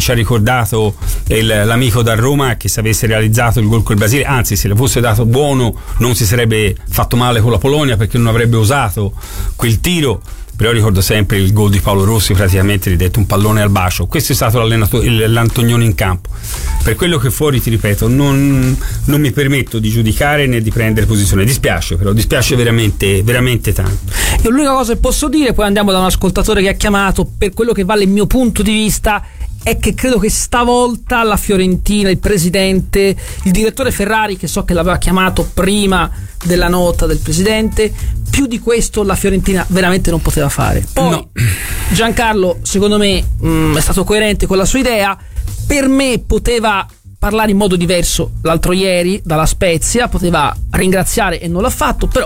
S3: ci ha ricordato il, l'amico da Roma, che se avesse realizzato il gol col Brasile, anzi se le fosse dato buono non si sarebbe fatto male con la Polonia, perché non avrebbe usato quel tiro. Però ricordo sempre il gol di Paolo Rossi, praticamente gli detto un pallone al bacio. Questo è stato l'Antonioni in campo. Per quello che fuori, ti ripeto, non, non mi permetto di giudicare né di prendere posizione. Dispiace, però dispiace veramente, veramente tanto.
S1: Io l'unica cosa che posso dire, poi andiamo da un ascoltatore che ha chiamato, per quello che vale il mio punto di vista, è che credo che stavolta la Fiorentina, il presidente, il direttore Ferrari, che so che l'aveva chiamato prima della nota del presidente, più di questo la Fiorentina veramente non poteva fare. Poi no. Giancarlo, secondo me, mh, è stato coerente con la sua idea. Per me poteva parlare in modo diverso l'altro ieri dalla Spezia, poteva ringraziare e non l'ha fatto, però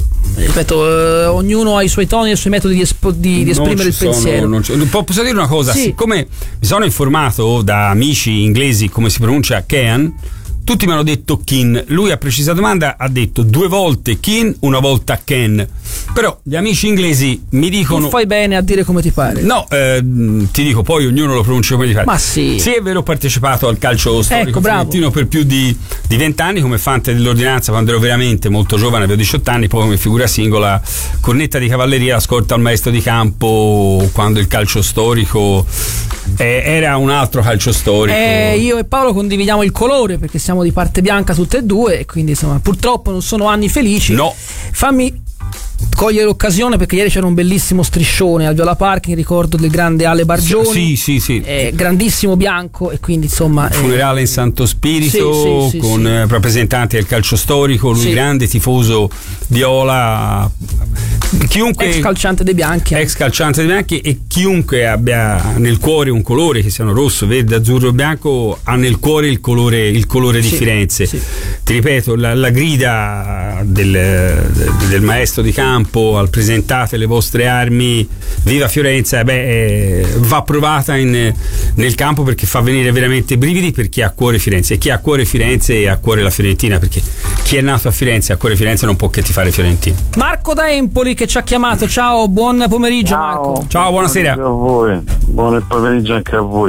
S1: ripeto, eh, ognuno ha i suoi toni e i suoi metodi di, espo, di, di esprimere il
S3: sono,
S1: pensiero.
S3: Non posso dire una cosa? Sì. Siccome mi sono informato da amici inglesi come si pronuncia Kean, tutti mi hanno detto Kin. Lui a precisa domanda ha detto due volte Kin, una volta Ken. Però gli amici inglesi mi dicono...
S1: Tu fai bene a dire come ti pare.
S3: No, eh, ti dico, poi ognuno lo pronuncia come ti pare.
S1: Ma sì.
S3: Sì, è vero, ho partecipato al calcio storico
S1: ecco,
S3: fiorentino per più di vent'anni come fante dell'ordinanza quando ero veramente molto giovane, avevo diciotto anni, poi come figura singola, cornetta di cavalleria, la scorta al maestro di campo quando il calcio storico eh, era un altro calcio storico.
S1: Eh, io e Paolo condividiamo il colore perché siamo di parte bianca tutte e due, e quindi insomma purtroppo non sono anni felici.
S3: No.
S1: Fammi cogliere l'occasione perché ieri c'era un bellissimo striscione al Viola Park in ricordo del grande Ale Bargioni.
S3: Sì, sì, sì.
S1: Eh, grandissimo bianco, e quindi insomma
S3: funerale
S1: eh,
S3: in Santo Spirito,
S1: sì, sì,
S3: con
S1: sì, sì.
S3: rappresentanti del calcio storico, lui
S1: sì.
S3: grande tifoso viola, chiunque
S1: ex calciante dei bianchi
S3: ex calciante dei bianchi e chiunque abbia nel cuore un colore, che siano rosso, verde, azzurro o bianco, ha nel cuore il colore, il colore di
S1: sì,
S3: Firenze.
S1: Sì.
S3: Ti ripeto, la, la grida del, del maestro di campo al presentate le vostre armi, viva Fiorenza, beh, eh, va provata in, nel campo, perché fa venire veramente brividi per chi ha a cuore Firenze, e chi ha a cuore Firenze e ha a cuore la Fiorentina, perché chi è nato a Firenze e ha a cuore Firenze non può che tifare Fiorentina.
S1: Marco da Empoli che ci ha chiamato, ciao, buon pomeriggio.
S14: Ciao.
S1: Marco.
S3: Ciao, buonasera.
S14: Buon pomeriggio a voi, buon pomeriggio anche a voi.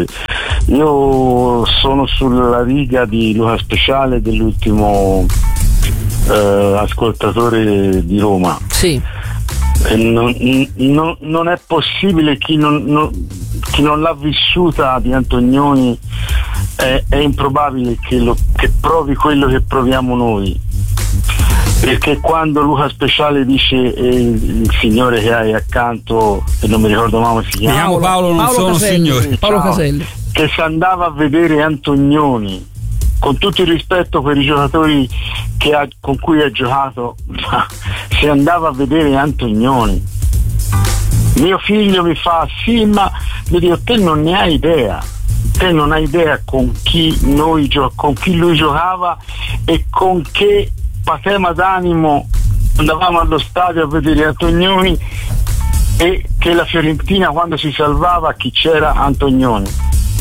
S14: Io sono sulla riga di Luca Speciale, dell'ultimo eh, ascoltatore di Roma.
S1: Sì.
S14: E non, non, non è possibile, chi non, non, chi non l'ha vissuta di Antonioni è, è improbabile che, lo, che provi quello che proviamo noi, perché quando Luca Speciale dice eh, il signore che hai accanto, e non mi ricordo mai come si chiama,
S3: mi chiamo Paolo, non
S1: Paolo
S3: sono
S1: Caselli,
S3: signore
S1: Paolo
S14: Ciao.
S1: Caselli,
S14: che si andava a vedere Antonioni, con tutto il rispetto per i giocatori che ha, con cui ha giocato, ma si andava a vedere Antonioni. Mio figlio mi fa sì, ma mi dico, te non ne hai idea, te non hai idea con chi noi gio- con chi lui giocava e con che patema d'animo andavamo allo stadio a vedere Antonioni, e che la Fiorentina quando si salvava chi c'era? Antonioni.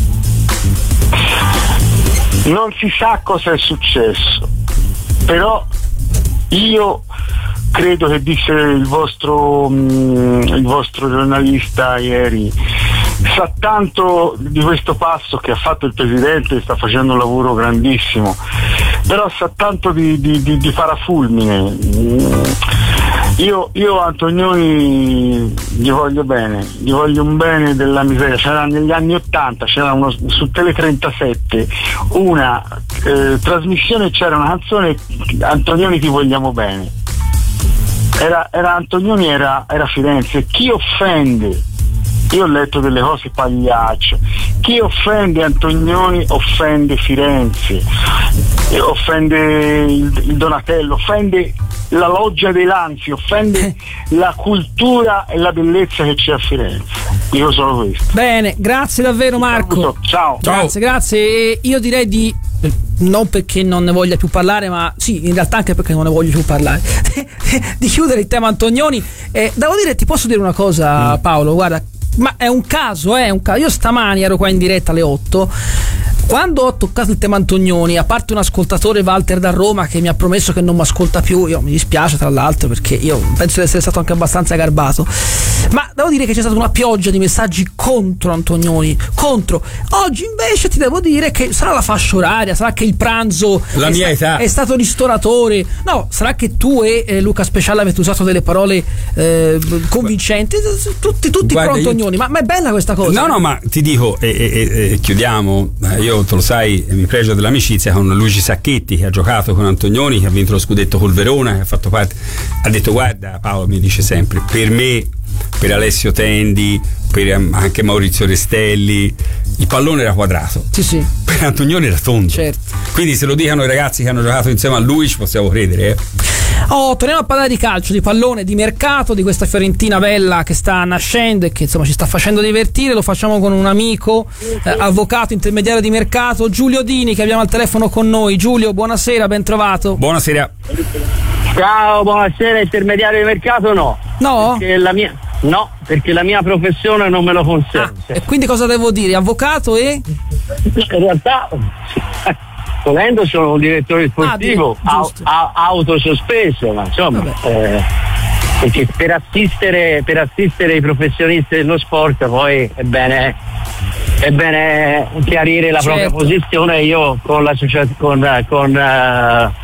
S14: Non si sa cosa è successo, però io credo che disse il vostro mh, il vostro giornalista ieri, sa tanto di questo passo che ha fatto il presidente, sta facendo un lavoro grandissimo, però sa tanto di, di, di, di parafulmine. Io, io Antonioni gli voglio bene, gli voglio un bene della miseria. C'era negli anni ottanta, c'era uno, su Tele trentasette una eh, trasmissione, c'era una canzone, Antonioni ti vogliamo bene. Era, era Antonioni, era, era Firenze. Chi offende, io ho letto delle cose pagliacce, chi offende Antonioni offende Firenze, e offende il, il Donatello, offende la loggia dei Lanzi, offende la cultura e la bellezza che c'è a Firenze. Dico solo questo.
S1: Bene, grazie davvero Marco.
S14: Ciao.
S1: Grazie, grazie. E io direi di, non perché non ne voglia più parlare, ma sì, in realtà anche perché non ne voglio più parlare, di chiudere il tema Antonioni. Eh, devo dire, ti posso dire una cosa, mm. Paolo, guarda, ma è un caso, è un caso. Io stamani ero qua in diretta alle otto. Quando ho toccato il tema Antonioni, a parte un ascoltatore, Walter da Roma, che mi ha promesso che non mi ascolta più, io mi dispiace tra l'altro perché io penso di essere stato anche abbastanza garbato, ma devo dire che c'è stata una pioggia di messaggi contro Antonioni, contro. Oggi invece ti devo dire che sarà la fascia oraria, sarà che il pranzo
S3: la
S1: è,
S3: mia
S1: sta-
S3: età
S1: è stato ristoratore, no, sarà che tu e eh, Luca Speciale avete usato delle parole eh, convincenti, tutti, tutti
S3: Guarda,
S1: pro Antonioni,
S3: io...
S1: ma, ma è bella questa cosa.
S3: No, no, ma ti dico, e, e, e chiudiamo, io te lo sai, mi pregio dell'amicizia con Luigi Sacchetti, che ha giocato con Antonioni, che ha vinto lo scudetto col Verona, che ha fatto parte, ha detto: guarda, Paolo mi dice sempre, per me, per Alessio Tendi, per anche Maurizio Restelli, il pallone era quadrato.
S1: Sì, sì.
S3: Per Antonioni era tondo.
S1: Certo.
S3: Quindi se lo dicono i ragazzi che hanno giocato insieme a lui ci possiamo credere, eh.
S1: Oh, torniamo a parlare di calcio, di pallone, di mercato, di questa Fiorentina bella che sta nascendo e che insomma ci sta facendo divertire. Lo facciamo con un amico, eh, avvocato, intermediario di mercato, Giulio Dini, che abbiamo al telefono con noi. Giulio, buonasera, ben trovato.
S3: Buonasera.
S15: Ciao, buonasera, intermediario di mercato no.
S1: No?
S15: Perché la mia, no, perché la mia professione non me lo consente.
S1: Ah, e quindi cosa devo dire? Avvocato e?
S15: In realtà, volendo sono un direttore sportivo,
S1: ah,
S15: au, au, autosospeso, ma insomma, eh, perché per assistere, per assistere i professionisti dello sport poi è bene, è bene chiarire la
S1: certo.
S15: propria posizione. Io con l'associazione, con, con uh,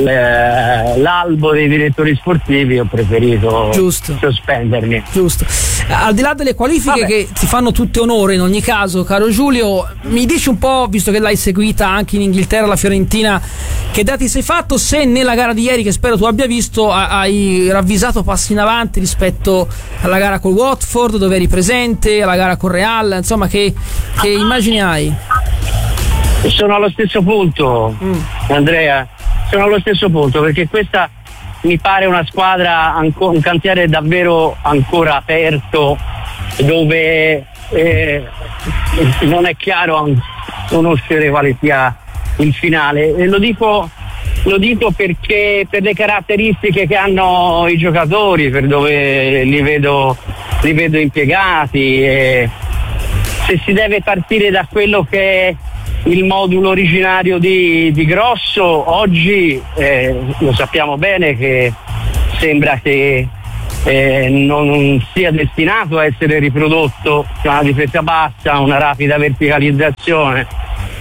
S15: l'albo dei direttori sportivi ho preferito
S1: Giusto.
S15: sospendermi.
S1: Giusto. Al di là delle qualifiche, vabbè, che ti fanno tutte onore in ogni caso, caro Giulio, mi dici un po', visto che l'hai seguita anche in Inghilterra la Fiorentina, che dati sei fatto, se nella gara di ieri, che spero tu abbia visto, hai ravvisato passi in avanti rispetto alla gara col Watford dove eri presente, alla gara con Real, insomma, che, che immagini hai?
S15: Sono allo stesso punto, mm. Andrea, sono allo stesso punto, perché questa mi pare una squadra, anco, un cantiere davvero ancora aperto, dove eh, non è chiaro conoscere quale sia il finale. E lo dico, lo dico perché per le caratteristiche che hanno i giocatori, per dove li vedo, li vedo impiegati, e se si deve partire da quello che è il modulo originario di, di Grosso, oggi eh, lo sappiamo bene che sembra che eh, non sia destinato a essere riprodotto, c'è una difesa bassa, una rapida verticalizzazione.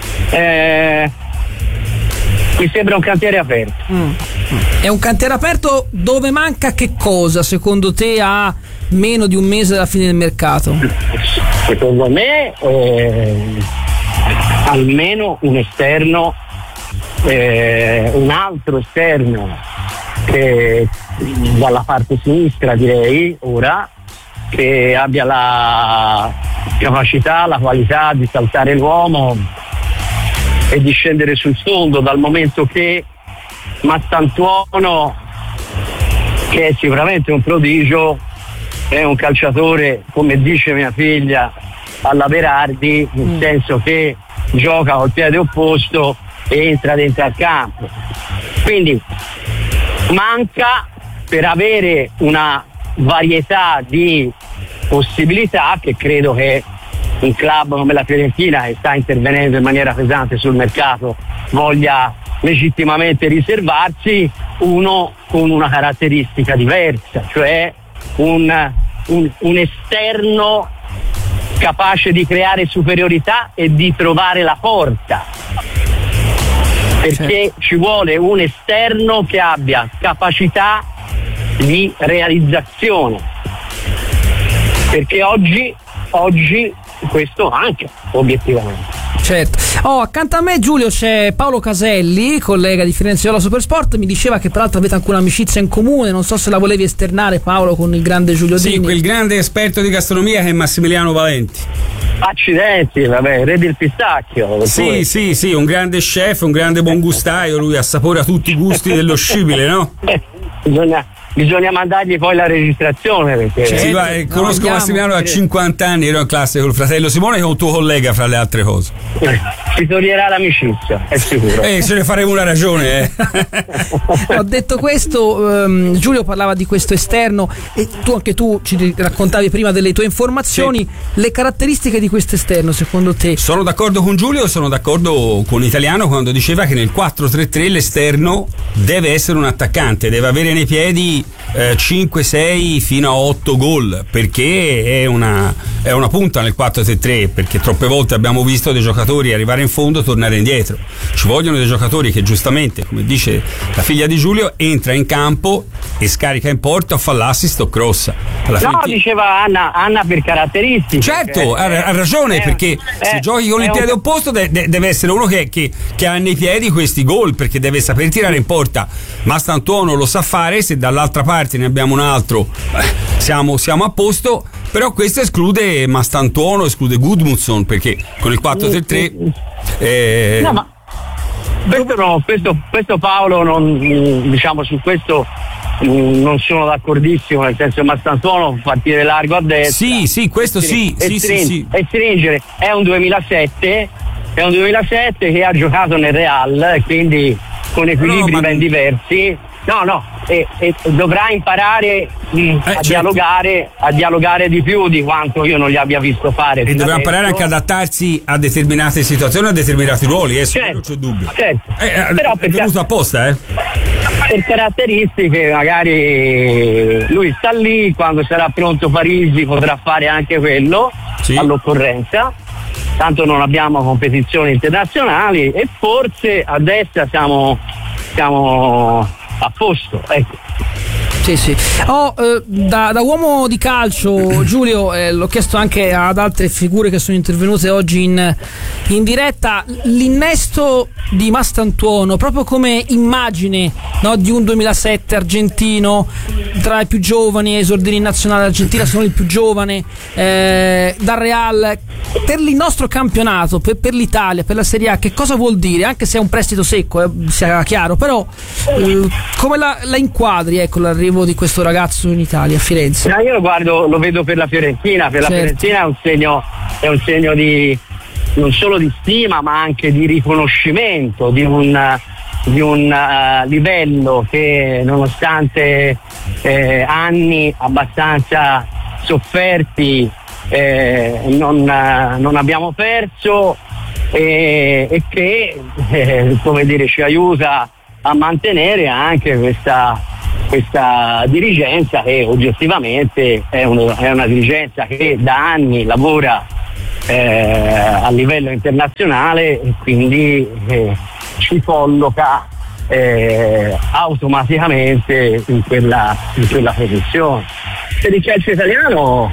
S15: Eh, mi sembra un cantiere aperto.
S1: Mm. È un cantiere aperto dove manca che cosa secondo te a meno di un mese dalla fine del mercato?
S15: Secondo me eh, almeno un esterno, eh, un altro esterno che dalla parte sinistra, direi ora, che abbia la capacità, la qualità di saltare l'uomo e di scendere sul fondo, dal momento che Massantuono, che è sicuramente un prodigio, è un calciatore, come dice mia figlia, alla Berardi, nel mm. senso che gioca col piede opposto e entra dentro al campo. Quindi manca, per avere una varietà di possibilità, che credo che un club come la Fiorentina, che sta intervenendo in maniera pesante sul mercato, voglia legittimamente riservarsi, uno con una caratteristica diversa, cioè un, un, un esterno capace di creare superiorità e di trovare la porta, perché ci vuole un esterno che abbia capacità di realizzazione, perché oggi oggi questo manca obiettivamente.
S1: Certo. Oh, accanto a me, Giulio, c'è Paolo Caselli, collega di Fiorenzuola Supersport. Mi diceva che peraltro avete anche un'amicizia in comune, non so se la volevi esternare, Paolo, con il grande Giulio Dini.
S3: Sì, quel grande esperto di gastronomia che è Massimiliano Valenti.
S15: Accidenti, vabbè, re del pistacchio.
S3: Sì, sì, sì, un grande chef, un grande buon gustaio, lui assapora tutti i gusti dello scibile, no?
S15: Eh, bisogna, bisogna mandargli poi la registrazione, perché
S3: sì, va, eh, conosco andiamo, Massimiliano da cinquanta anni, ero in classe col fratello Simone, che è un tuo collega fra le altre cose.
S15: Eh, si toglierà l'amicizia, è sicuro.
S3: Eh, se ne faremo una ragione, eh.
S1: Ho detto questo, um, Giulio parlava di questo esterno e tu anche tu ci raccontavi prima delle tue informazioni, sì. Le caratteristiche di questo esterno secondo te?
S3: Sono d'accordo con Giulio e sono d'accordo con Italiano quando diceva che nel quattro tre tre l'esterno deve essere un attaccante, deve avere nei piedi eh, cinque sei fino a otto gol, perché è una, è una punta nel quattro tre tre, perché troppe volte abbiamo visto dei giocatori arrivare in fondo e tornare indietro. Ci vogliono dei giocatori che giustamente, come dice la figlia di Giulio, entra in campo e scarica in porta o fa l'assist o crossa. Alla
S15: no,
S3: fine...
S15: diceva Anna, Anna per caratteristiche.
S3: Certo, ha, ha ragione,
S15: eh,
S3: perché
S15: eh,
S3: se giochi con il piede
S15: un...
S3: opposto de- de- deve essere uno che, che, che ha nei piedi questi gol, perché deve saper tirare in porta. Mastantuono lo sa fare, se dall'altra parte ne abbiamo un altro eh, siamo, siamo a posto, però questo esclude Mastantuono, esclude Gudmundsson, perché con il quattro tre tre eh...
S15: no, ma questo, no, questo, questo Paolo non, diciamo su questo non sono d'accordissimo, nel senso che Mastantuono partire largo a destra,
S3: sì sì questo sì,
S15: e,
S3: sì,
S15: string-
S3: sì, sì.
S15: e stringere. È un duemilasette è un duemilasette che ha giocato nel Real e quindi con equilibri no, ma... ben diversi. No, no, e, e dovrà imparare mh, eh, a certo. dialogare a dialogare di più di quanto io non gli abbia visto fare.
S3: E dovrà imparare anche ad adattarsi a determinate situazioni, a determinati ruoli, eh,
S15: certo,
S3: non c'è dubbio.
S15: Certo.
S3: Eh,
S15: Però
S3: è venuto apposta, eh?
S15: Per caratteristiche magari lui sta lì, quando sarà pronto Parisi potrà fare anche quello, sì, all'occorrenza. Tanto non abbiamo competizioni internazionali e forse a destra siamo, siamo a posto, ecco.
S1: Sì, sì. Oh, eh, da, da uomo di calcio, Giulio, eh, l'ho chiesto anche ad altre figure che sono intervenute oggi in, in diretta, l'innesto di Mastantuono proprio come immagine, no, di un duemilasette argentino, tra i più giovani, esordini in nazionale argentina, sono il più giovane, eh, dal Real, per il nostro campionato, per, per l'Italia, per la Serie A, che cosa vuol dire? Anche se è un prestito secco, eh, sia chiaro, però eh, come la, la inquadri, ecco, l'arrivo di questo ragazzo in Italia, a Firenze?
S15: No, io lo guardo, lo vedo per la Fiorentina, per certo. La Fiorentina è un segno, è un segno di non solo di stima ma anche di riconoscimento di un, di un uh, livello che nonostante eh, anni abbastanza sofferti eh, non, uh, non abbiamo perso e, e che eh, come dire ci aiuta a mantenere anche questa questa dirigenza che oggettivamente è, uno, è una dirigenza che da anni lavora eh, a livello internazionale e quindi eh, ci colloca eh, automaticamente in quella, in quella posizione. Per il calcio italiano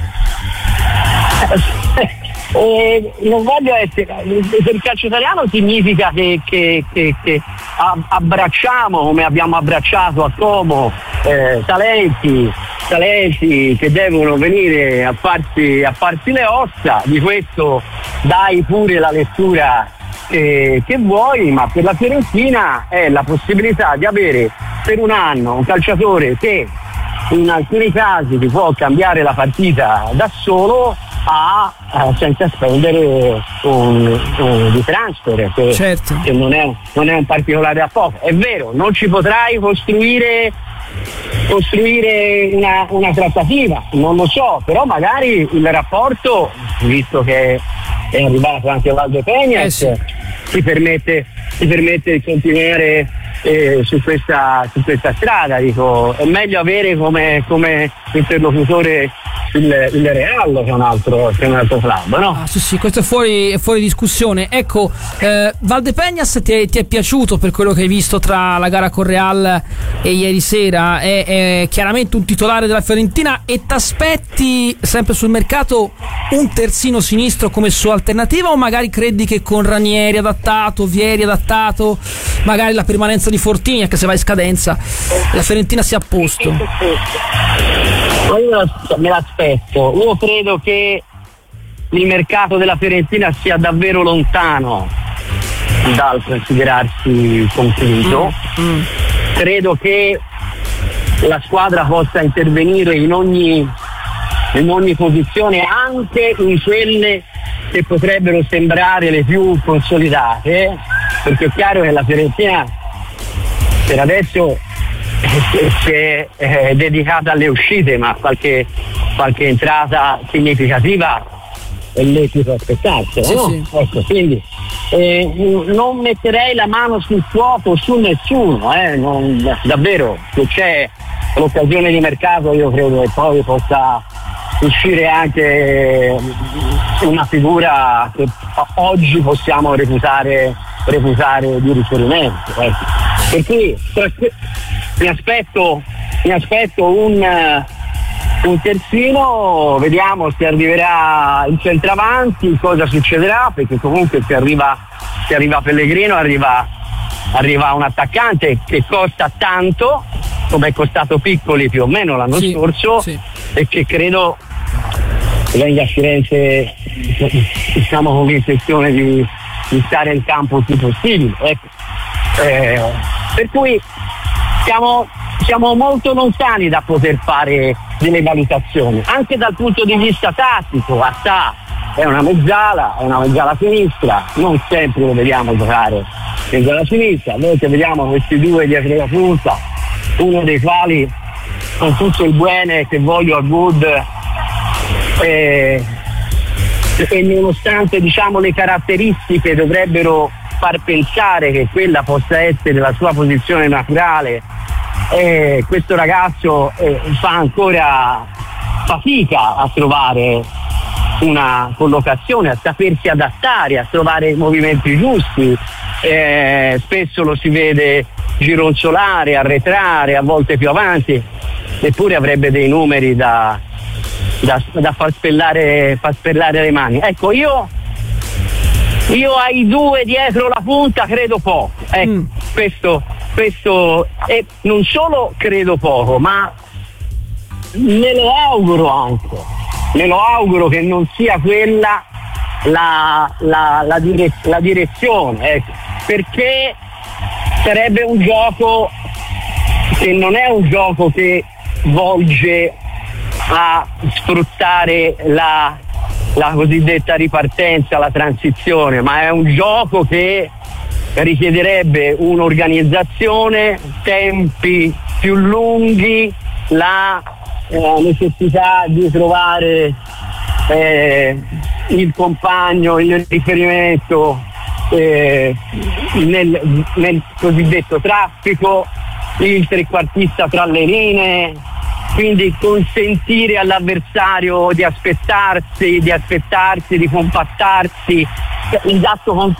S15: eh, non voglio essere, per il calcio italiano significa che, che, che, che abbracciamo, come abbiamo abbracciato a Como, eh, talenti, talenti che devono venire a farsi, a farsi le ossa. Di questo dai pure la lettura che, che vuoi, ma per la Fiorentina è la possibilità di avere per un anno un calciatore che in alcuni casi ti può cambiare la partita da solo a, a senza spendere un, un di transfer che,
S1: certo.
S15: che non, è, non è un particolare a poco. È vero, non ci potrai costruire costruire una, una trattativa, non lo so, però magari il rapporto, visto che è arrivato anche Valdo Peñas, eh sì. ti permette ti permette di continuare eh, su questa su questa strada. Dico, è meglio avere come, come interlocutore il, il Real che è un altro, che è un altro club, no?
S1: Ah, sì, sì, questo è fuori, è fuori discussione. Ecco, eh, Valdepeñas ti è, ti è piaciuto per quello che hai visto tra la gara con Real e ieri sera? È, è chiaramente un titolare della Fiorentina e t'aspetti sempre sul mercato un terzino sinistro come sua alternativa, o magari credi che con Ranieri adattato, Vieri adattato, magari la permanenza di Fortini, anche se va in scadenza, la Fiorentina sia a posto?
S15: Io me l'aspetto, io credo che il mercato della Fiorentina sia davvero lontano dal considerarsi concluso. Mm, mm. Credo che la squadra possa intervenire in ogni, in ogni posizione, anche in quelle che potrebbero sembrare le più consolidate, perché è chiaro che la Fiorentina per adesso si è eh, dedicata alle uscite, ma qualche, qualche entrata significativa è lecito aspettarsela, sì, no? Sì. Ecco, quindi eh, non metterei la mano sul fuoco su nessuno, eh, non, davvero, se c'è l'occasione di mercato io credo che poi possa uscire anche una figura che oggi possiamo reputare, reputare di riferimento, ecco. Per cui mi aspetto, mi aspetto un, un terzino, vediamo se arriverà il centravanti, cosa succederà, perché comunque se arriva, se arriva Pellegrino arriva, arriva un attaccante che costa tanto, come è costato Piccoli più o meno l'anno sì, scorso, sì. E che credo venga a Firenze, diciamo, con l'intenzione di, di stare in campo il più possibile, ecco. Eh, per cui siamo, siamo molto lontani da poter fare delle valutazioni anche dal punto di vista tattico. Attà è una mezzala, è una mezzala sinistra, non sempre lo vediamo giocare mezzala sinistra, noi che vediamo questi due dietro la punta, uno dei quali con tutto il bene che voglio al Good eh, e nonostante, diciamo, le caratteristiche dovrebbero far pensare che quella possa essere la sua posizione naturale, eh, questo ragazzo eh, fa ancora fatica a trovare una collocazione, a sapersi adattare, a trovare i movimenti giusti, eh, spesso lo si vede gironzolare, arretrare, a volte più avanti, eppure avrebbe dei numeri da, da, da far spellare, far spellare le mani. Ecco, io io ai due dietro la punta credo poco, ecco, mm. questo, questo e non solo credo poco, ma me lo auguro anche, me lo auguro che non sia quella la, la, la, dire, la direzione, ecco, perché sarebbe un gioco che non è un gioco che volge a sfruttare la, la cosiddetta ripartenza, la transizione, ma è un gioco che richiederebbe un'organizzazione, tempi più lunghi, la eh, necessità di trovare eh, il compagno, il riferimento eh, nel, nel cosiddetto traffico, il trequartista tra le linee, quindi consentire all'avversario di aspettarsi, di aspettarsi, di compattarsi, l'esatto contrario